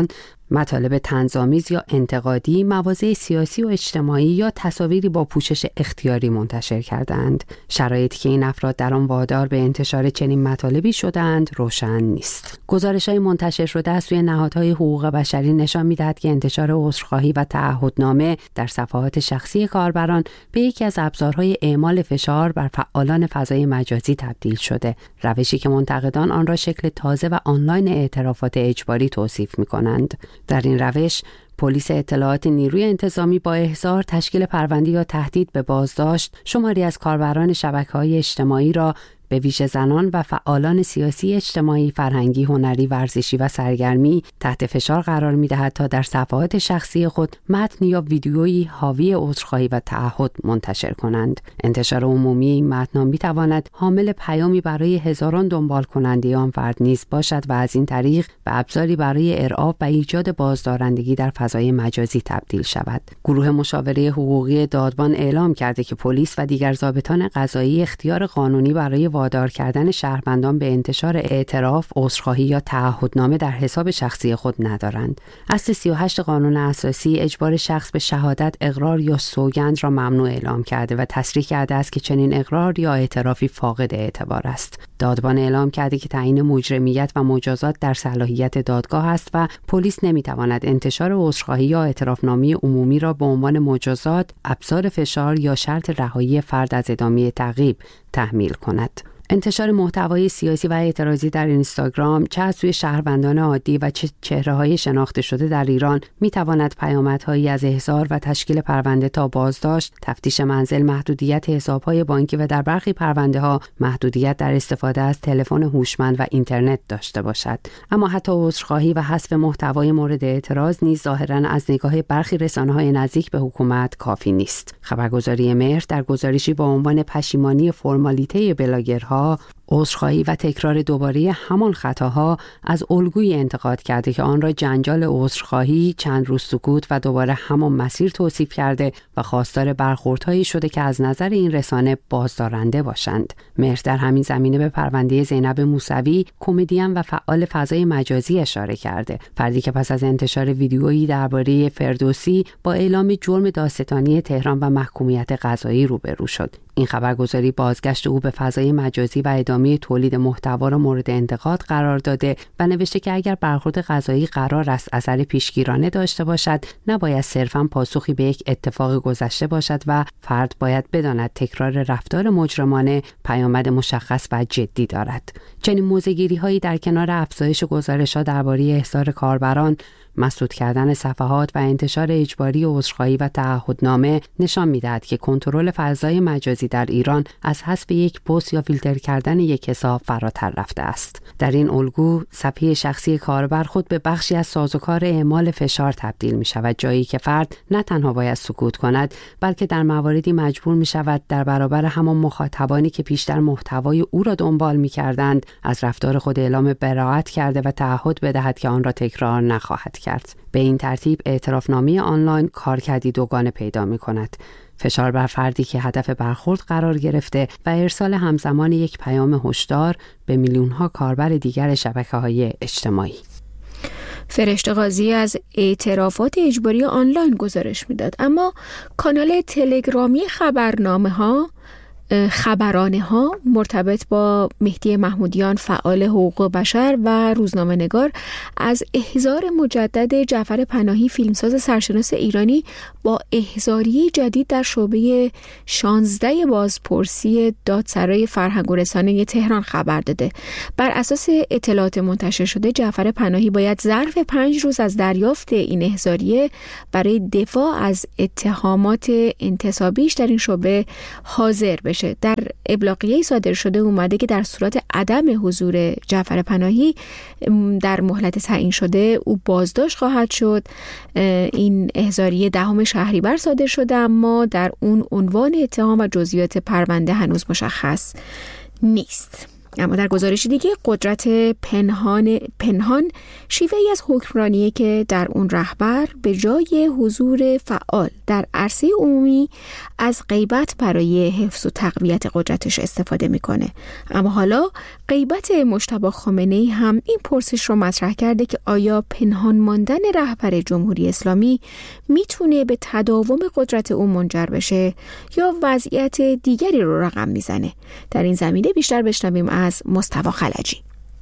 مطالب طنزآمیز یا انتقادی، مواضع سیاسی و اجتماعی یا تصاویری با پوشش اختیاری منتشر کردند. شرایطی که این افراد در آن وادار به انتشار چنین مطالبی شدند روشن نیست. گزارش‌های منتشر شده از سوی نهادهای حقوق بشری نشان می‌دهد که انتشار عذرخواهی و تعهدنامه در صفحات شخصی کاربران به یکی از ابزارهای اعمال فشار بر فعالان فضای مجازی تبدیل شده، روشی که منتقدان آن را شکل تازه و آنلاین اعترافات اجباری توصیف می‌کنند. در این روش پلیس اطلاعات نیروی انتظامی با احضار، تشکیل پرونده یا تهدید به بازداشت شماری از کاربران شبکه‌های اجتماعی را به ویژه زنان و فعالان سیاسی، اجتماعی، فرهنگی، هنری، ورزشی و سرگرمی تحت فشار قرار می‌دهد تا در صفحات شخصی خود متن یا ویدیویی حاوی عذرخواهی و تعهد منتشر کنند. انتشار عمومی این متن می‌تواند حامل پیامی برای هزاران دنبال کننده آن فرد نیز باشد و از این طریق به ابزاری برای ارعاب و ایجاد بازدارندگی در فضای مجازی تبدیل شود. گروه مشاوره حقوقی دادبان اعلام کرده که پلیس و دیگر ضابطان قضایی اختیار قانونی برای وادار کردن شهروندان به انتشار اعتراف، عذرخواهی یا تعهدنامه در حساب شخصی خود ندارند. اصل سی و هشت قانون اساسی اجبار شخص به شهادت، اقرار یا سوگند را ممنوع اعلام کرده و تصریح کرده است که چنین اقرار یا اعترافی فاقد اعتبار است. دادبان اعلام کرده که تعیین مجرمیت و مجازات در صلاحیت دادگاه است و پلیس نمیتواند انتشار عذرخواهی یا اعترافنامه عمومی را به عنوان مجازات، ابزار فشار یا شرط رهایی فرد از ادامه تعقیب تحمیل کند. انتشار محتوای سیاسی و اعتراضی در اینستاگرام چه از سوی شهروندان عادی و چه چهره‌های شناخته شده در ایران می‌تواند پیامدهایی از احضار و تشکیل پرونده تا بازداشت، تفتیش منزل، محدودیت حساب‌های بانکی و در برخی پرونده‌ها محدودیت در استفاده از تلفن هوشمند و اینترنت داشته باشد. اما حتی عذرخواهی و حذف محتوای مورد اعتراض نیز ظاهراً از نگاه برخی رسانه‌های نزدیک به حکومت کافی نیست. خبرگزاری مهر در گزارشی با عنوان پشیمانی فرمالیته بلاگرها، عذرخواهی و تکرار دوباره همان خطاها از الگویی انتقاد کرده که آن را جنجال عذرخواهی، چند روز سکوت و دوباره همان مسیر توصیف کرده و خواستار برخوردهایی شده که از نظر این رسانه بازدارنده باشند. مهر در همین زمینه به پرونده زینب موسوی، کمدین و فعال فضای مجازی اشاره کرده، فردی که پس از انتشار ویدیویی درباره فردوسی با اعلام جرم دادستانی تهران و محکومیت قضایی روبرو شد. این خبرگزاری بازگشت او به فضای مجازی و ادامه تولید محتوا را مورد انتقاد قرار داده و نوشته که اگر برخورد قضایی قرار است اثر پیشگیرانه داشته باشد، نباید صرفاً پاسخی به یک اتفاق گذشته باشد و فرد باید بداند تکرار رفتار مجرمانه پیامد مشخص و جدی دارد. چنین موضع‌گیری‌هایی در کنار افزایش گزارش‌ها درباره احضار کاربران، مسدود کردن صفحات و انتشار اجباری عذرخواهی و تعهدنامه نشان می‌دهد که کنترل فضای مجازی در ایران از حذف یک پست یا فیلتر کردن یک حساب فراتر رفته است. در این الگو صفحه شخصی کاربر خود به بخشی از سازوکار اعمال فشار تبدیل می‌شود، جایی که فرد نه تنها باید سکوت کند، بلکه در مواردی مجبور می‌شود در برابر همان مخاطبانی که پیشتر محتوای او را دنبال می‌کردند از رفتار خود اعلام براءت کرده و تعهد بدهد که آن را تکرار نخواهد کرد. به این ترتیب اعترافنامه آنلاین کارکردی دوگانه پیدا می کند. فشار بر فردی که هدف برخورد قرار گرفته و ارسال همزمان یک پیام هشدار به میلیون‌ها کاربر دیگر شبکه‌های اجتماعی. فرشته قاضی از اعترافات اجباری آنلاین گزارش میداد، اما کانال تلگرامی خبرنامه‌ها خبرانه ها مرتبط با مهدی محمودیان، فعال حقوق بشر و روزنامه نگار، از احضار مجدد جعفر پناهی، فیلمساز سرشناس ایرانی، با احضاریه جدید در شعبه شانزده بازپرسی دادسرای فرهنگ و رسانه تهران خبر داده. بر اساس اطلاعات منتشر شده، جعفر پناهی باید ظرف پنج روز از دریافت این احضاریه برای دفاع از اتهامات انتصابیش در این شعبه حاضر بشه. در ابلاغیه‌ای صادر شده اومده که در صورت عدم حضور جعفر پناهی در مهلت تعیین شده او بازداشت خواهد شد. این احضاریه دهم شهریور صادر شده، اما در اون عنوان اتهام و جزئیات پرونده هنوز مشخص نیست. اما در گزارش دیگه قدرت پنهان پنهان شیوه‌ای از حکمرانیه که در اون رهبر به جای حضور فعال در عرصه عمومی از غیبت برای حفظ و تقویت قدرتش استفاده میکنه. اما حالا غیبت مجتبی خامنه‌ای هم این پرسش رو مطرح کرده که آیا پنهان ماندن رهبر جمهوری اسلامی میتونه به تداوم قدرت او منجر بشه یا وضعیت دیگری رو رقم میزنه؟ در این زمینه بیشتر بشنویم از مصطفی خلجی.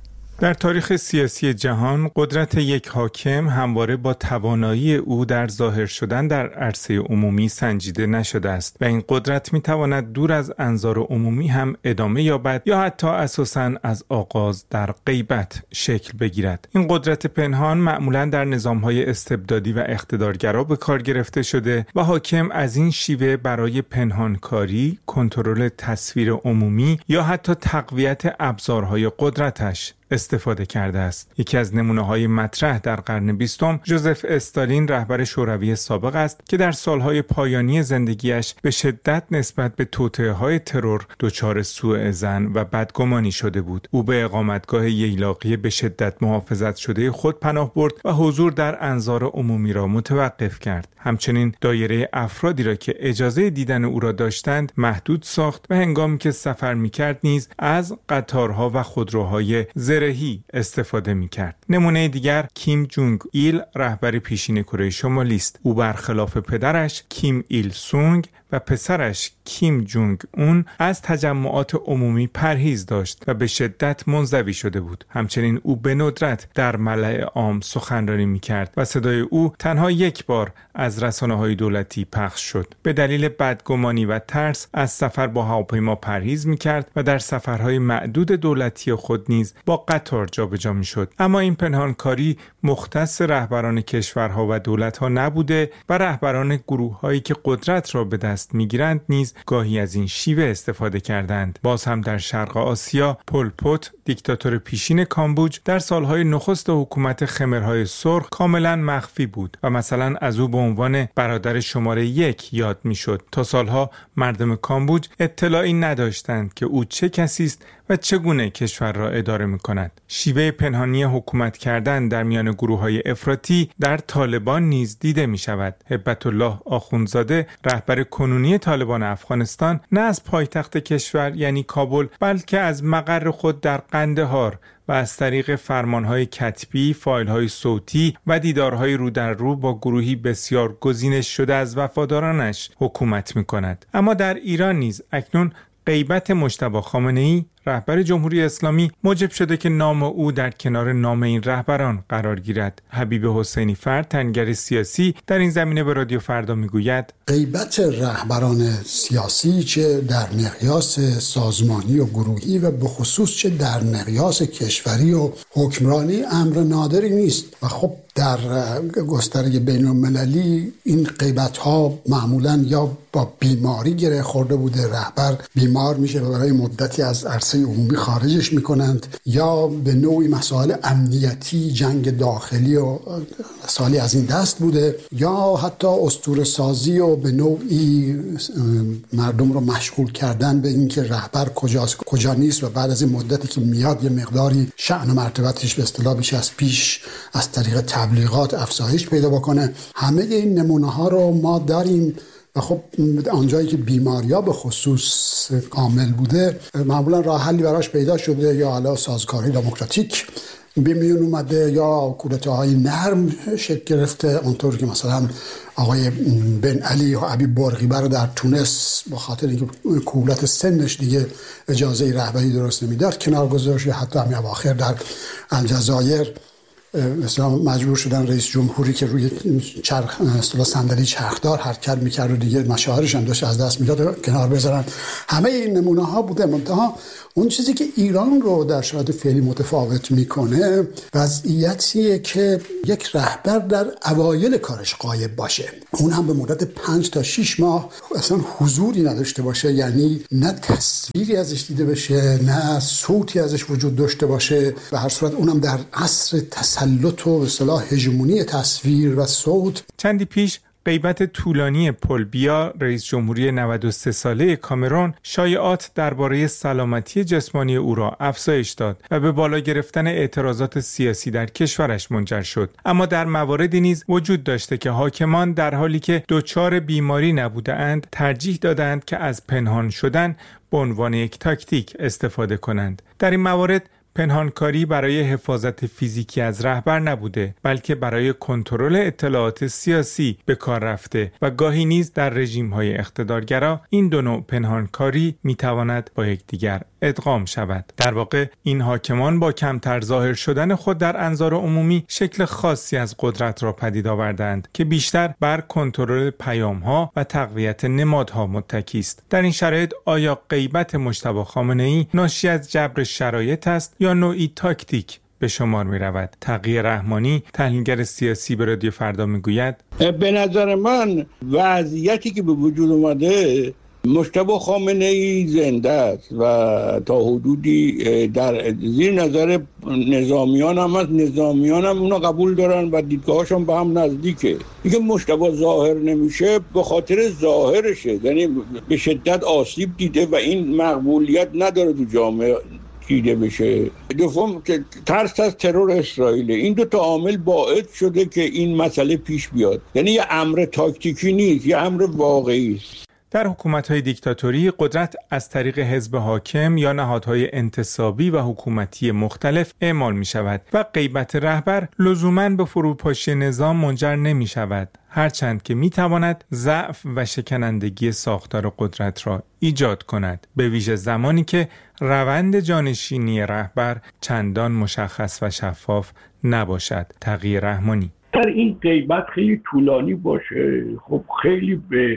در تاریخ سیاسی جهان قدرت یک حاکم همواره با توانایی او در ظاهر شدن در عرصه عمومی سنجیده نشده است و این قدرت میتواند دور از انظار عمومی هم ادامه یابد یا حتی اساساً از آغاز در غیبت شکل بگیرد. این قدرت پنهان معمولاً در نظام‌های استبدادی و اقتدارگرا به کار گرفته شده و حاکم از این شیوه برای پنهانکاری، کنترل تصویر عمومی یا حتی تقویت ابزارهای قدرتش استفاده کرده است. یکی از نمونه‌های مطرح در قرن بیستم ژوزف استالین رهبر شوروی سابق است که در سالهای پایانی زندگیش به شدت نسبت به توطئه‌های ترور دچار سوء ظن و بدگمانی شده بود. او به اقامتگاه ییلاقی به شدت محافظت شده خود پناه برد و حضور در انظار عمومی را متوقف کرد. همچنین دایره افرادی را که اجازه دیدن او را داشتند محدود ساخت و هنگامی که سفر می‌کرد نیز از قطارها و خودروهای زرهی استفاده می‌کرد. نمونه دیگر کیم جونگ ایل رهبر پیشین کره شمالی است. او برخلاف پدرش کیم ایل سونگ و پسرش کیم جونگ اون از تجمعات عمومی پرهیز داشت و به شدت منزوی شده بود. همچنین او به ندرت در ملأ عام سخنرانی می‌کرد و صدای او تنها یک بار از رسانه‌های دولتی پخش شد. به دلیل بدگمانی و ترس از سفر با هواپیما پرهیز می‌کرد و در سفرهای معدود دولتی خود نیز با قطار جابجا می‌شد. اما این پنهانکاری مختص رهبران کشورها و دولت‌ها نبوده و رهبران گروه‌هایی که قدرت را به دست می‌گیرند نیز گاهی از این شیوه استفاده کردند. باز هم در شرق آسیا پل پوت دیکتاتور پیشین کامبوج در سالهای نخست حکومت خمرهای سرخ کاملا مخفی بود و مثلا از او به عنوان برادر شماره یک یاد میشد. تا سالها مردم کامبوج اطلاعی نداشتند که او چه کسی است و چگونه کشور را اداره می‌کند. شیوه پنهانی حکومت کردن در میان گروه‌های افراطی در طالبان نیز دیده می‌شود. هبت الله آخوندزاده رهبر کنونی طالبان افغانستان نه از پایتخت کشور یعنی کابل بلکه از مقر خود در قندهار و از طریق فرمانهای کتبی، فایل‌های صوتی و دیدارهای رو در رو با گروهی بسیار گزینش شده از وفادارانش حکومت می‌کند. اما در ایران نیز اکنون غیبت مجتبی خامنه‌ای رهبر جمهوری اسلامی موجب شده که نام او در کنار نام این رهبران قرار گیرد. حبیب حسینی فرد تنگر سیاسی در این زمینه به رادیو فردا میگوید غیبت رهبران سیاسی چه در مقیاس سازمانی و گروهی و به خصوص چه در مقیاس کشوری و حکمرانی امر نادری نیست و خب در گستره بین المللی این غیبت ها معمولا یا با بیماری گره خورده بوده، رهبر بیمار میشه و برای مدتی از عرصه عمومی خارجش میکنند، یا به نوعی مسائل امنیتی، جنگ داخلی و مسائلی از این دست بوده، یا حتی اسطوره سازی و به نوعی مردم رو مشغول کردن به اینکه رهبر کجاست کجا نیست و بعد از این مدتی که میاد یه مقداری شأن و مرتبتش به اصطلاح بیش از پیش از طریق تبلیغات افزایش پیدا بکنه. همه این نمونه ها رو ما داریم و خب آنجایی که بیماریا به خصوص کامل بوده معمولا راه حلی براش پیدا شده، یا علا سازگاری دموکراتیک به میون اومده یا کودتاهای نرم شکل گرفته، اونطور که مثلا آقای بن علی و ابی بورقیبه رو در تونس با خاطر اینکه کولت سنش دیگه اجازه رهبری درست نمیداد کنار گذاشت، یا حتی همین اواخر در الجزایر مثلا مجبور شدن رئیس جمهوری که روی چرخ اصطلاح صندلی چرخدار حرکت میکرد و دیگه مشاهرش هم داشت از دست میداد کنار بذارن. همه این نمونه ها بوده. منتها اون چیزی که ایران رو در شرایط فعلی متفاوت میکنه وضعیتیه که یک رهبر در اوایل کارش غایب باشه، اون هم به مدت پنج تا شش ماه اصلا حضوری نداشته باشه، یعنی نه تصویری ازش دیده بشه نه صوتی ازش وجود داشته باشه. به هر صورت اونم در عصر تسلط و به اصطلاح هژمونی تصویر و صوت. چندی پیش غیبت طولانی پل بیا، رئیس جمهوری نود و سه ساله کامرون، شایعات درباره سلامتی جسمانی او را افزایش داد و به بالا گرفتن اعتراضات سیاسی در کشورش منجر شد. اما در مواردی نیز وجود داشته که حاکمان در حالی که دچار بیماری نبودند ترجیح دادند که از پنهان شدن به عنوان یک تاکتیک استفاده کنند. در این موارد پنهانکاری برای حفاظت فیزیکی از رهبر نبوده، بلکه برای کنترل اطلاعات سیاسی به کار رفته و گاهی نیز در رژیم‌های اقتدارگرا این دو نوع پنهانکاری میتواند با یکدیگر ادغام شود. در واقع این حاکمان با کمتر ظاهر شدن خود در انظار عمومی شکل خاصی از قدرت را پدید آوردند که بیشتر بر کنترل پیام‌ها و تقویت نمادها متکی است. در این شرایط آیا غیبت مجتبی خامنه‌ای ناشی از جبر شرایط است یا نوعی تاکتیک به شمار می رود؟ تقی رحمانی، تحلیلگر سیاسی، به رادیو فردا می گوید به نظر من وضعیتی که به وجود اومده، مجتبی خامنه‌ای زنده است و تا حدودی در زیر نظر نظامیان هم هست. نظامیان هم اونو قبول دارن و دیدگاهاشون به هم نزدیکه. دیگه مجتبی ظاهر نمیشه به خاطر ظاهرشه، یعنی به شدت آسیب دیده و این مقبولیت نداره تو جامعه دیده بشه. دوم ترس از ترور اسرائیل. این دو تا عامل باعث شده که این مسئله پیش بیاد. یعنی یه امر تاکتیکی نیست، یه امر واقعی است. در حکومت‌های دیکتاتوری قدرت از طریق حزب حاکم یا نهادهای انتصابی و حکومتی مختلف اعمال می‌شود و غیبت رهبر لزوماً به فروپاشی نظام منجر نمی‌شود، هرچند که می‌تواند ضعف و شکنندگی ساختار قدرت را ایجاد کند، به ویژه زمانی که روند جانشینی رهبر چندان مشخص و شفاف نباشد. تقی رحمانی: در این غیبت خیلی طولانی باشه، خب خیلی به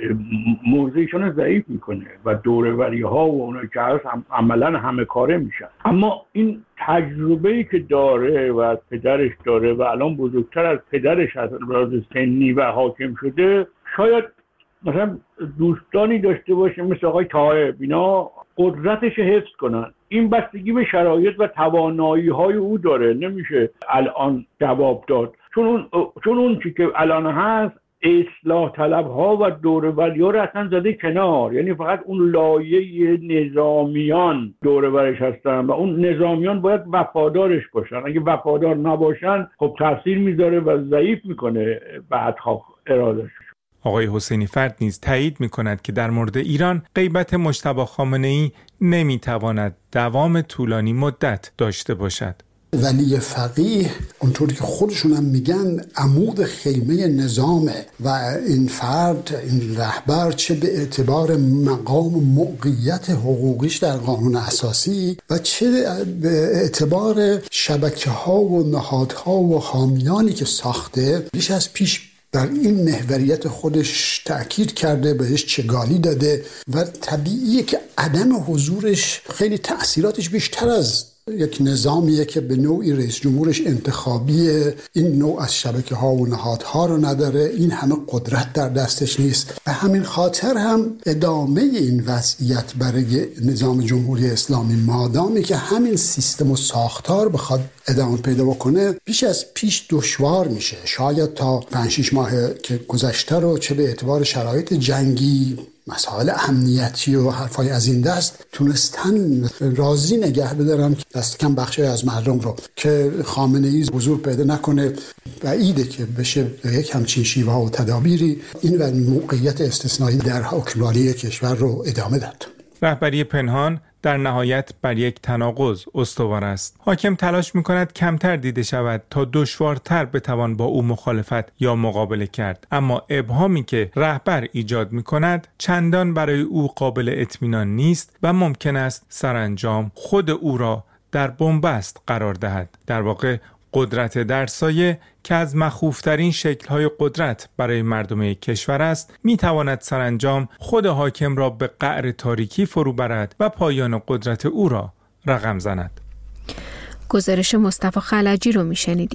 موضعشون ضعیف میکنه و دوره‌وری ها و اونایی که هست هم عملا همه کاره میشن. اما این تجربه‌ای که داره و از پدرش داره و الان بزرگتر از پدرش از راز سنی و حاکم شده، شاید مثلا دوستانی داشته باشه مثل آقای طاهر، اینا قدرتش حفظ کنن. این بستگی به شرایط و توانایی های او داره، نمیشه الان جواب داد، چون اون چون اون چی که الان هست اصلاح طلب ها و دوروری ها رو اصلا زده کنار. یعنی فقط اون لایه نظامیان دوروریش هستن و اون نظامیان باید وفادارش باشن. اگه وفادار نباشن خب تاثیر میذاره و ضعیف میکنه بعدها ارادهش. آقای حسینی فرد نیز تایید می‌کند که در مورد ایران غیبت مجتبی خامنه‌ای نمی‌تواند دوام طولانی مدت داشته باشد. ولی فقیه اونطوری که خودشون هم میگن عمود خیمه نظامه و این فرد، این رهبر، چه به اعتبار مقام موقعیت حقوقیش در قانون اساسی و چه به اعتبار شبکه‌ها و نهادها و حامیانی که ساخته، بیش از پیش در این محوریت خودش تأکید کرده، بهش چگالی داده و طبیعیه که عدم حضورش خیلی تأثیراتش بیشتر از یک نظامیه که به نوعی رئیس جمهورش انتخابیه، این نوع از شبکه ها و نهادها رو نداره، این همه قدرت در دستش نیست. به همین خاطر هم ادامه این وضعیت برای نظام جمهوری اسلامی، مادامی که همین سیستم و ساختار بخواد ادامه پیدا بکنه، بیش از پیش دشوار میشه. شاید تا پنج شش ماه که گذشته رو چه به اعتبار شرایط جنگی، مسائل امنیتی و حرفای از این دست تونستن راضی نگه بدارن که دست کم بخشی از مردم رو که خامنه‌ای حضور پیدا نکنه. بعیده که بشه به یک همچین شیوه و تدابیری این و موقعیت استثنایی در حکمرانی کشور رو ادامه داد. رهبری پنهان در نهایت بر یک تناقض استوار است. حاکم تلاش می‌کند کمتر دیده شود تا دشوارتر بتوان با او مخالفت یا مقابله کرد، اما ابهامی که رهبر ایجاد می‌کند چندان برای او قابل اطمینان نیست و ممکن است سرانجام خود او را در بنبست قرار دهد. در واقع قدرت در سایه که از مخوفترین شکل‌های قدرت برای مردم کشور است، می‌تواند سرانجام خود حاکم را به قعر تاریکی فرو برد و پایان قدرت او را رقم زند. گزارش مصطفی خلجی رو می‌شنیدید.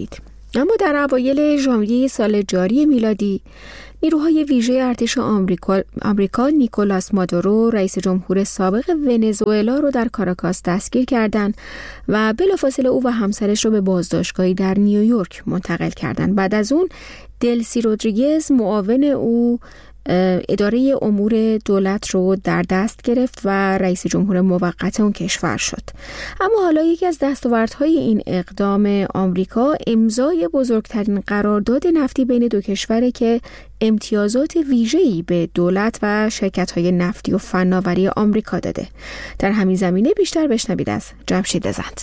اما در اوایل ژانویه سال جاری میلادی نیروهای ویژه ارتش آمریکا, آمریکا نیکولاس مادورو رئیس جمهور سابق ونزوئلا رو در کاراکاس دستگیر کردند و بلافاصله او و همسرش رو به بازداشتگاهی در نیویورک منتقل کردند. بعد از اون دلسی رودریگز معاون او اداره امور دولت رو در دست گرفت و رئیس جمهور موقت اون کشور شد. اما حالا یکی از دستاوردهای این اقدام آمریکا امضای بزرگترین قرارداد نفتی بین دو کشوره که امتیازات ویژه‌ای به دولت و شرکت‌های نفتی و فناوری آمریکا داده. در همین زمینه بیشتر بشنوید از جمشید دزند.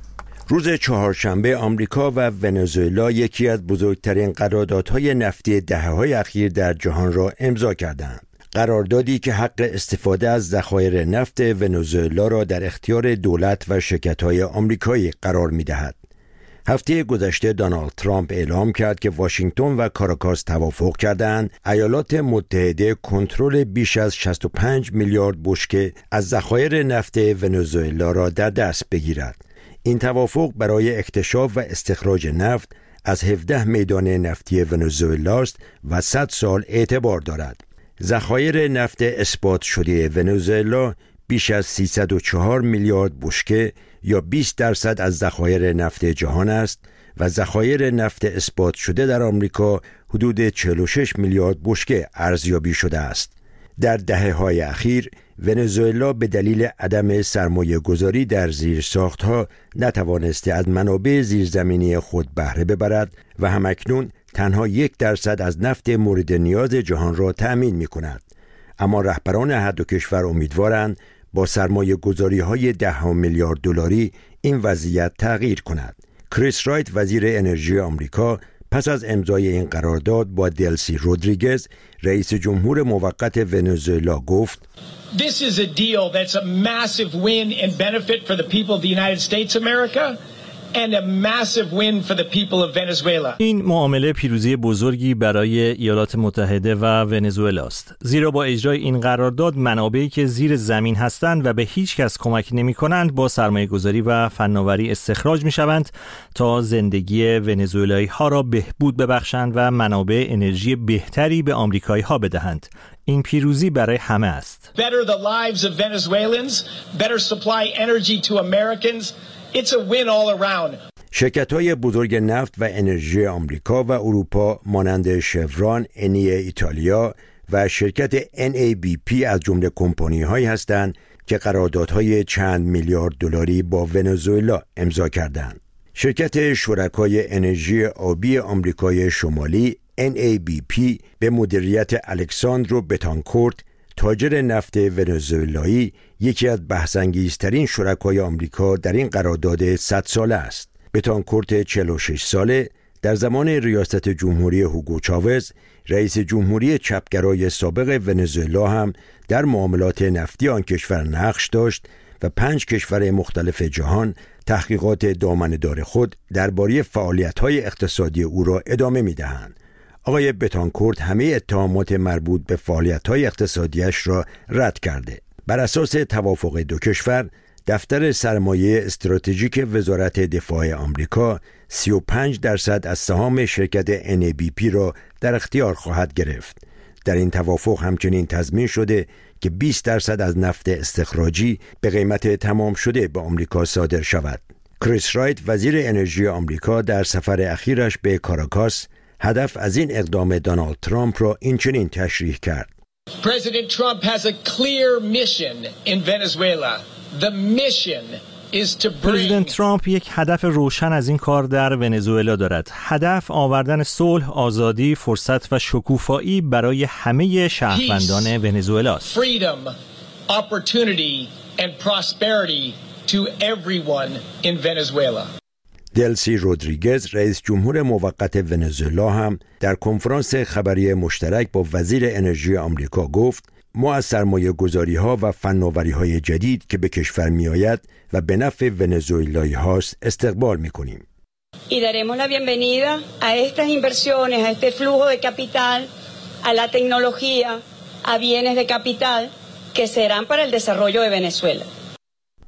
روز چهارشنبه آمریکا و ونزوئلا یکی از بزرگترین قراردادهای نفتی دهه‌های اخیر در جهان را امضا کردند. قراردادی که حق استفاده از ذخایر نفت ونزوئلا را در اختیار دولت و شرکت‌های آمریکایی قرار می‌دهد. هفته گذشته دونالد ترامپ اعلام کرد که واشنگتن و کاراکاس توافق کردند ایالات متحده کنترل بیش از شصت و پنج میلیارد بشکه از ذخایر نفت ونزوئلا را در دست بگیرد. این توافق برای اکتشاف و استخراج نفت از هفده میدان نفتی ونزوئلا است و صد سال اعتبار دارد. ذخایر نفت اثبات شده ونزوئلا بیش از سیصد و چهار میلیارد بشکه یا بیست درصد از ذخایر نفت جهان است و ذخایر نفت اثبات شده در آمریکا حدود چهل و شش میلیارد بشکه ارزیابی شده است. در دهه‌های اخیر ونزوئلا به دلیل عدم سرمایه گذاری در زیرساختها نتوانسته از منابع زیرزمینی خود بهره ببرد و همکنون تنها یک درصد از نفت مورد نیاز جهان را تأمین می کند. اما رهبران هر دو کشور امیدوارند با سرمایه گذاری های ده میلیارد دلاری این وضعیت تغییر کند. کریس رایت وزیر انرژی آمریکا پس از امضای این قرارداد با دلسی رودریگز رئیس جمهور موقت ونزوئلا گفت This is a deal that's a massive win and benefit for the people of the United States of America and a massive win for the people of Venezuela. این معامله پیروزی بزرگی برای ایالات متحده و ونزوئلا است. زیرا با اجرای این قرارداد منابعی که زیر زمین هستند و به هیچ کس کمک نمی‌کنند با سرمایه‌گذاری و فناوری استخراج می‌شوند تا زندگی ونزوئلایی‌ها را بهبود ببخشند و منابع انرژی بهتری به آمریکایی‌ها بدهند. این پیروزی برای همه است. Better the lives of Venezuelans, better supply energy to Americans. It's a win all around. شرکت‌های بزرگ نفت و انرژی آمریکا و اروپا مانند شفران، انی ایتالیا و شرکت ان ای بی پی از جمله کمپانی‌هایی هستند که قراردادهای چند میلیارد دلاری با ونزوئلا امضا کردند. شرکت شرکای انرژی آبی آمریکای شمالی ان ای بی پی به مدیریت الکساندرو بتانکورت تاجر نفت ونزوئلایی یکی از بحث‌انگیزترین شرکای آمریکا در این قرارداد صد ساله است. بتانکورت چهل و شش ساله در زمان ریاست جمهوری هوگو چاوز رئیس جمهوری چپگرای سابق ونزوئلا هم در معاملات نفتی آن کشور نقش داشت و پنج کشور مختلف جهان تحقیقات دامنه‌دار خود درباره فعالیت‌های اقتصادی او را ادامه می‌دهند. آقای بتانکورت همه اتهامات مربوط به فعالیت‌های اقتصادیش را رد کرده. بر اساس توافق دو کشور، دفتر سرمایه استراتژیک وزارت دفاع آمریکا سی و پنج درصد از سهام شرکت ان ای بی پی را در اختیار خواهد گرفت. در این توافق همچنین تضمین شده که بیست درصد از نفت استخراجی به قیمت تمام شده به آمریکا صادر شود. کریس رایت وزیر انرژی آمریکا در سفر اخیرش به کاراکاس هدف از این اقدام دونالد ترامپ را اینچنین تشریح کرد. President Trump has a clear mission in Venezuela. The mission is to bring پرزیدنت ترامپ یک هدف روشن از این کار در ونزوئلا دارد. هدف آوردن صلح، آزادی، فرصت و شکوفایی برای همه شهروندان ونزوئلا است. Freedom, opportunity and prosperity to everyone in Venezuela. دلسی رودریگز رئیس جمهور موقت ونزوئلا هم در کنفرانس خبری مشترک با وزیر انرژی آمریکا گفت ما از سرمایه گذاری ها و فناوری های جدید که به کشور می آید و به نفع ونزوئلایی هاست استقبال می کنیم. Y daremos la bienvenida a estas inversiones, a este flujo de capital, a la tecnología, a bienes de capital que serán para el desarrollo de Venezuela.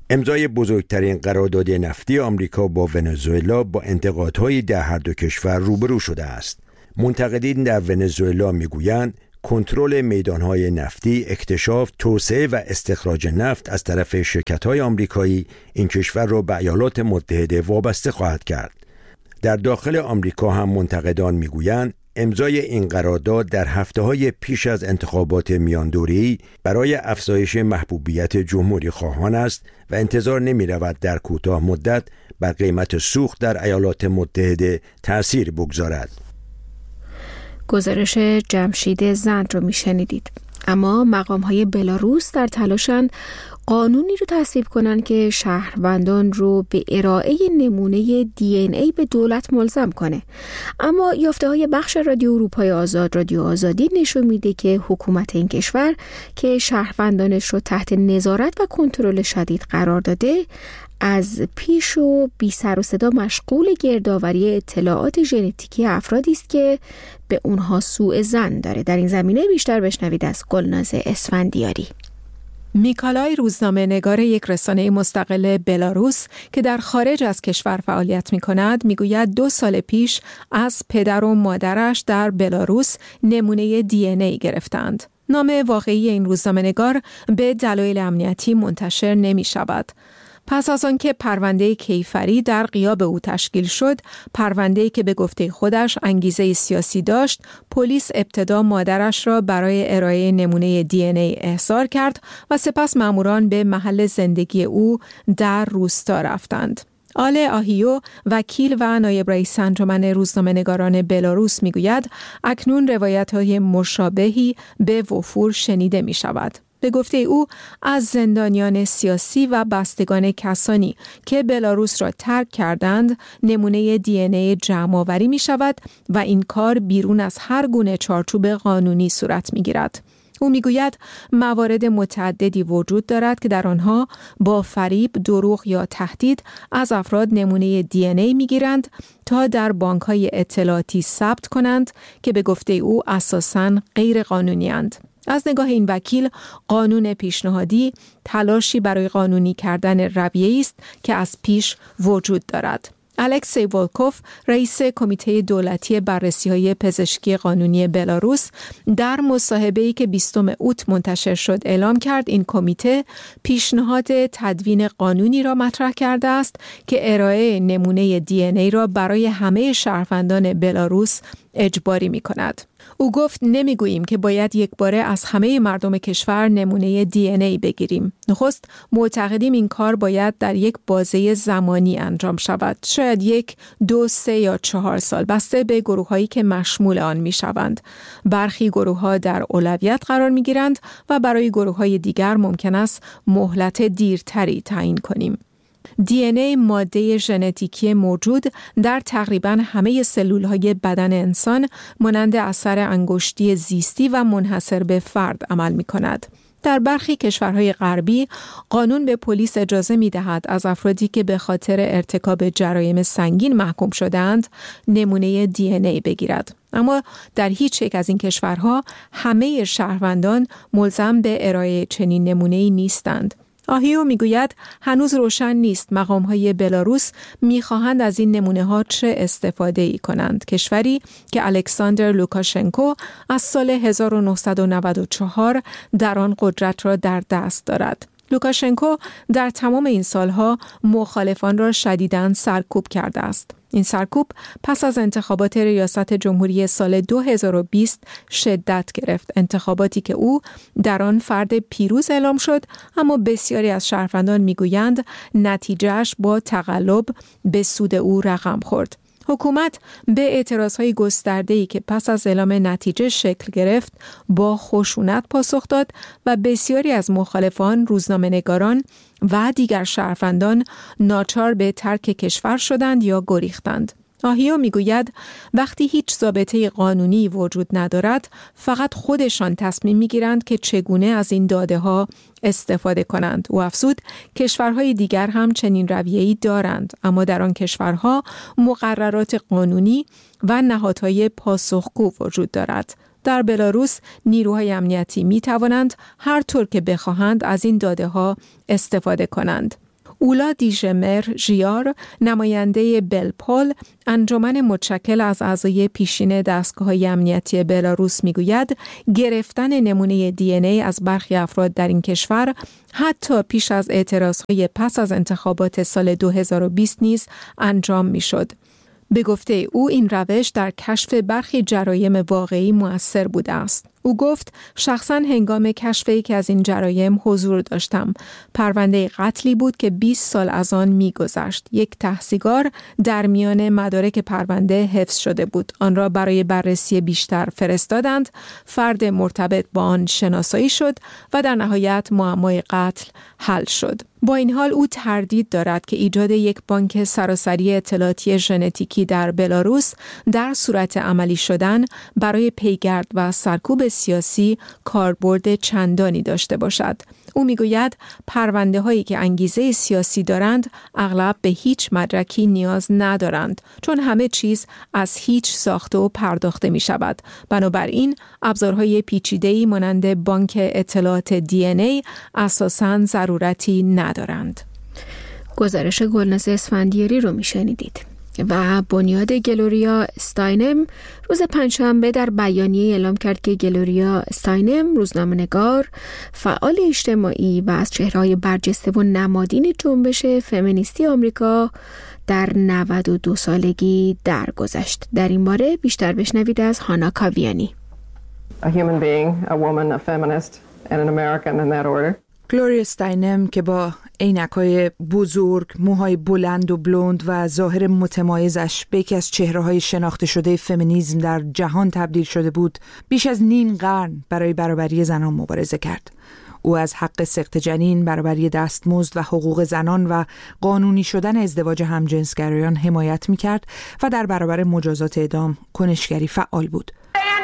امضای بزرگترین قرارداد نفتی آمریکا با ونزوئلا با انتقادهای در هر دو کشور روبرو شده است. منتقدین در ونزوئلا میگویند کنترل میدانهای نفتی، اکتشاف، توسعه و استخراج نفت از طرف شرکت‌های آمریکایی این کشور را به ایالات متحده وابسته خواهد کرد. در داخل آمریکا هم منتقدان میگویند امضای این قرارداد در هفته‌های پیش از انتخابات میاندوره‌ای برای افزایش محبوبیت جمهوری خواهان است و انتظار نمی‌رود در کوتاه مدت بر قیمت سوخت در ایالات متحده تأثیر بگذارد. گزارش جمشید زند رو میشنیدید. اما مقام‌های بلاروس در تلاشند قانونی رو تصویب کنن که شهروندان رو به ارائه نمونه دی ان ای به دولت ملزم کنه. اما یافته‌های بخش رادیو اروپای آزاد رادیو آزادی نشون میده که حکومت این کشور که شهروندانش رو تحت نظارت و کنترل شدید قرار داده، از پیش و بی سر و صدا مشغول گردآوری اطلاعات ژنتیکی افرادی است که به اونها سوء ظن داره. در این زمینه بیشتر بشنوید از گلناز اسفندیاری. میکالای روزنامه نگار یک رسانه مستقل بلاروس که در خارج از کشور فعالیت می کند می گوید دو سال پیش از پدر و مادرش در بلاروس نمونه دی ان ای گرفتند. نام واقعی این روزنامه نگار به دلایل امنیتی منتشر نمی شود. پس از آنکه پرونده کیفری در غیاب او تشکیل شد، پرونده‌ای که به گفته خودش انگیزه سیاسی داشت، پلیس ابتدا مادرش را برای ارائه نمونه دی ان ای احضار کرد و سپس ماموران به محل زندگی او در روستا رفتند. آله آهیو، وکیل و نایب رئیس انجمن روزنامه‌نگاران بلاروس میگوید اکنون روایت‌های مشابهی به وفور شنیده می‌شود. به گفته او از زندانیان سیاسی و بستگان کسانی که بلاروس را ترک کردند نمونه دی ان ای جمع‌آوری می شود و این کار بیرون از هر گونه چارچوب قانونی صورت می گیرد. او می گوید موارد متعددی وجود دارد که در آنها با فریب، دروغ یا تهدید از افراد نمونه دی ان ای می گیرند تا در بانک‌های اطلاعاتی ثبت کنند که به گفته او اساساً غیر قانونی اند. از نگاه این وکیل، قانون پیشنهادی تلاشی برای قانونی کردن رویه‌ای است که از پیش وجود دارد. الکسی ولکوف، رئیس کمیته دولتی بررسی‌های پزشکی قانونی بلاروس، در مصاحبه‌ای که بیستم اوت منتشر شد اعلام کرد این کمیته پیشنهاد تدوین قانونی را مطرح کرده است که ارائه نمونه دی ان ای را برای همه شهروندان بلاروس اجباری می‌کند. او گفت نمیگوییم که باید یک باره از همه مردم کشور نمونه دی ان ای بگیریم. نخست معتقدیم این کار باید در یک بازه زمانی انجام شود. شاید یک، دو، سه یا چهار سال بسته به گروه‌هایی که مشمول آن می‌شوند. برخی گروه‌ها در اولویت قرار می‌گیرند و برای گروه‌های دیگر ممکن است مهلت دیرتری تعیین کنیم. دی ان ای ماده ژنتیکی موجود در تقریباً همه سلول‌های بدن انسان مانند اثر انگشتی زیستی و منحصر به فرد عمل می‌کند. در برخی کشورهای غربی قانون به پلیس اجازه می‌دهد از افرادی که به خاطر ارتکاب جرایم سنگین محکوم شده‌اند نمونه دی ان ای بگیرد. اما در هیچ یک از این کشورها همه شهروندان ملزم به ارائه چنین نمونه‌ای نیستند. آهیو میگوید هنوز روشن نیست مقام‌های بلاروس می‌خواهند از این نمونه‌ها چه استفاده‌ای کنند. کشوری که الکساندر لوکاشنکو از سال هزار و نهصد و نود و چهار در آن قدرت را در دست دارد. لوکاشنکو در تمام این سالها مخالفان را شدیداً سرکوب کرده است. این سرکوب پس از انتخابات ریاست جمهوری سال دو هزار و بیست شدت گرفت. انتخاباتی که او در آن فرد پیروز اعلام شد، اما بسیاری از شهروندان میگویند نتیجهش با تقلب به سود او رقم خورد. حکومت به اعتراضهای گسترده‌ای که پس از اعلام نتیجه شکل گرفت با خشونت پاسخ داد و بسیاری از مخالفان، روزنامه‌نگاران و دیگر شهروندان ناچار به ترک کشور شدند یا گریختند. آهیو میگوید وقتی هیچ ضابطه قانونی وجود ندارد، فقط خودشان تصمیم میگیرند که چگونه از این داده ها استفاده کنند. او افزود کشورهای دیگر هم چنین رویه‌ای دارند، اما در آن کشورها مقررات قانونی و نهادهای پاسخگو وجود دارد. در بلاروس نیروهای امنیتی می توانند هر طور که بخواهند از این داده ها استفاده کنند. اولا دیژمر ژیار، نماینده بلپول، انجمن متشکل از اعضای پیشین دستگاه‌های امنیتی بلاروس میگوید گرفتن نمونه دی ان ای از برخی افراد در این کشور حتی پیش از اعتراضهای پس از انتخابات سال دو هزار و بیست نیز انجام میشد. به گفته او این روش در کشف برخی جرایم واقعی مؤثر بوده است. او گفت شخصاً هنگام کشف یکی از این جرایم حضور داشتم. پرونده قتلی بود که بیست سال از آن می‌گذشت. یک تحصیلگر در میان مدارک پرونده حفظ شده بود. آن را برای بررسی بیشتر فرستادند. فرد مرتبط با آن شناسایی شد و در نهایت معمای قتل حل شد. با این حال او تردید دارد که ایجاد یک بانک سراسری اطلاعاتی ژنتیکی در بلاروس در صورت عملی شدن برای پیگرد و سرکوب سیاسی کاربرد چندانی داشته باشد. او میگوید پرونده هایی که انگیزه سیاسی دارند اغلب به هیچ مدرکی نیاز ندارند چون همه چیز از هیچ ساخته و پرداخته می شود. بنابراین ابزارهای پیچیده‌ای مانند بانک اطلاعات دی ان ای اساساً ضرورتی ندارند. گزارش گلناز اسفندیاری رو می شنیدید. و بنیاد گلوریا استاینم روز پنجشنبه در بیانیه اعلام کرد که گلوریا استاینم روزنامه‌نگار، فعال اجتماعی و از چهره‌های برجسته و نمادین جنبش فمینیستی آمریکا در نود و دو سالگی درگذشت. در این باره بیشتر بشنوید از هانا کاویانی. A human being, a woman, a feminist and an American in that order. گلوریا استاینم که با عینک‌های بزرگ، موهای بلند و بلوند و ظاهر متمایزش به یکی از چهره‌های شناخته شده فمینیسم در جهان تبدیل شده بود، بیش از نیم قرن برای برابری زنان مبارزه کرد. او از حق سقط جنین، برابری دستمزد و حقوق زنان و قانونی شدن ازدواج همجنسگرایان حمایت می‌کرد و در برابر مجازات اعدام کنشگری فعال بود.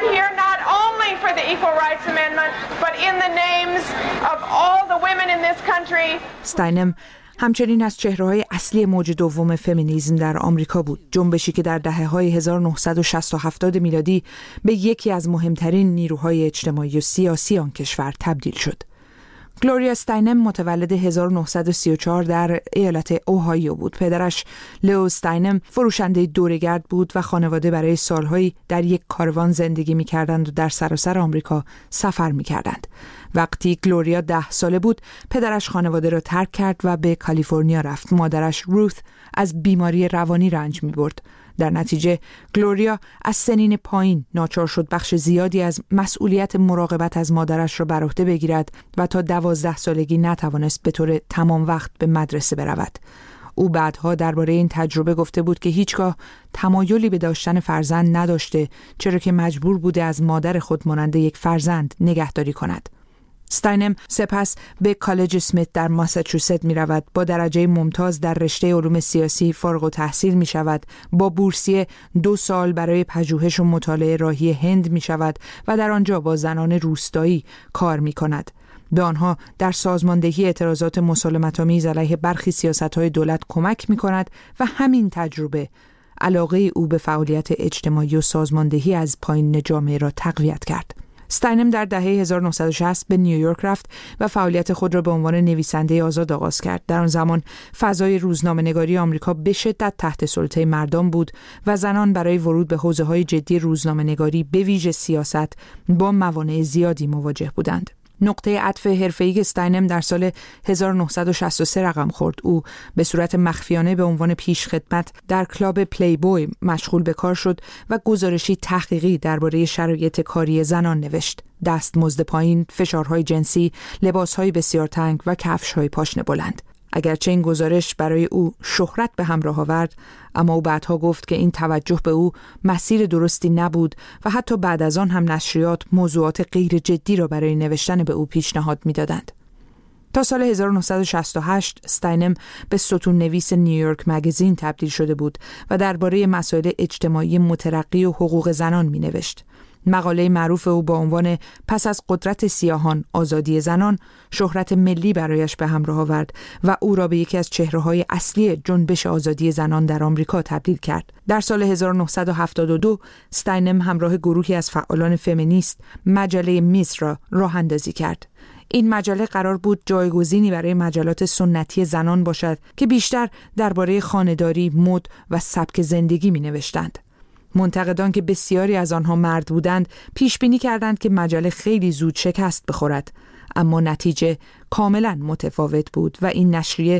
For the Equal Rights Amendment, but in the names of all the women in this country. استاینم همچنین از چهره‌های اصلی موج دوم فمینیسم در آمریکا بود، جنبشی که در دهه‌های هزار و نهصد و شصت و هفتاد میلادی به یکی از مهمترین نیروهای اجتماعی و سیاسی آن کشور تبدیل شد. گلوریا استاینم متولد هزار و نهصد و سی و چهار در ایالت اوهایو بود. پدرش لئو استاینم فروشنده دوره‌گرد بود و خانواده برای سالهایی در یک کاروان زندگی می‌کردند و در سراسر آمریکا سفر می‌کردند. وقتی گلوریا ده ساله بود، پدرش خانواده را ترک کرد و به کالیفرنیا رفت. مادرش روث از بیماری روانی رنج می‌برد. در نتیجه گلوریا از سنین پایین ناچار شد بخش زیادی از مسئولیت مراقبت از مادرش را بر عهده بگیرد و تا دوازده سالگی نتوانست به طور تمام وقت به مدرسه برود. او بعدها درباره این تجربه گفته بود که هیچگاه تمایلی به داشتن فرزند نداشته، چرا که مجبور بوده از مادر خود مانند یک فرزند نگهداری کند. استاینم سپس به کالج اسمیت در ماساچوست می رود. با درجه ممتاز در رشته علوم سیاسی فارغ التحصیل می شود. با بورسیه دو سال برای پژوهش و مطالعه راهی هند می شود و در آنجا با زنان روستایی کار می کند. به آنها در سازماندهی اعتراضات مسالمت‌آمیز علیه برخی سیاست‌های دولت کمک می کند و همین تجربه علاقه او به فعالیت اجتماعی و سازماندهی از پایین جامعه را تقویت کرد. استاینم در دهه هزار و نهصد و شصت به نیویورک رفت و فعالیت خود را به عنوان نویسنده آزاد آغاز کرد. در آن زمان فضای روزنامه‌نگاری آمریکا به شدت تحت سلطه مردان بود و زنان برای ورود به حوزه‌های جدی روزنامه‌نگاری به ویژه سیاست با موانع زیادی مواجه بودند. نقطه عطف حرفه‌ای استاینم در سال هزار و نهصد و شصت و سه رقم خورد. او به صورت مخفیانه به عنوان پیشخدمت در کلاب پلی بوی مشغول به کار شد و گزارشی تحقیقی درباره شرایط کاری زنان نوشت. دستمزد پایین، فشارهای جنسی، لباسهای بسیار تنگ و کفش‌های پاشنه بلند. اگرچه این گزارش برای او شهرت به همراه آورد، اما او بعدها گفت که این توجه به او مسیر درستی نبود و حتی بعد از آن هم نشریات موضوعات غیر جدی را برای نوشتن به او پیشنهاد می‌دادند. تا سال هزار و نهصد و شصت و هشت استاینم به ستون نویس نیویورک مگزین تبدیل شده بود و درباره مسائل اجتماعی مترقی و حقوق زنان می‌نوشت. مقاله معروف او با عنوان پس از قدرت سیاهان آزادی زنان شهرت ملی برایش به همراه آورد و او را به یکی از چهره‌های اصلی جنبش آزادی زنان در آمریکا تبدیل کرد. در سال هزار و نهصد و هفتاد و دو استاینم همراه گروهی از فعالان فمینیست مجله میز را راه اندازی کرد. این مجله قرار بود جایگزینی برای مجلات سنتی زنان باشد که بیشتر درباره خانه‌داری، مد و سبک زندگی می‌نوشتند. منتقدان که بسیاری از آنها مرد بودند پیش بینی کردند که مجله خیلی زود شکست بخورد، اما نتیجه کاملا متفاوت بود و این نشریه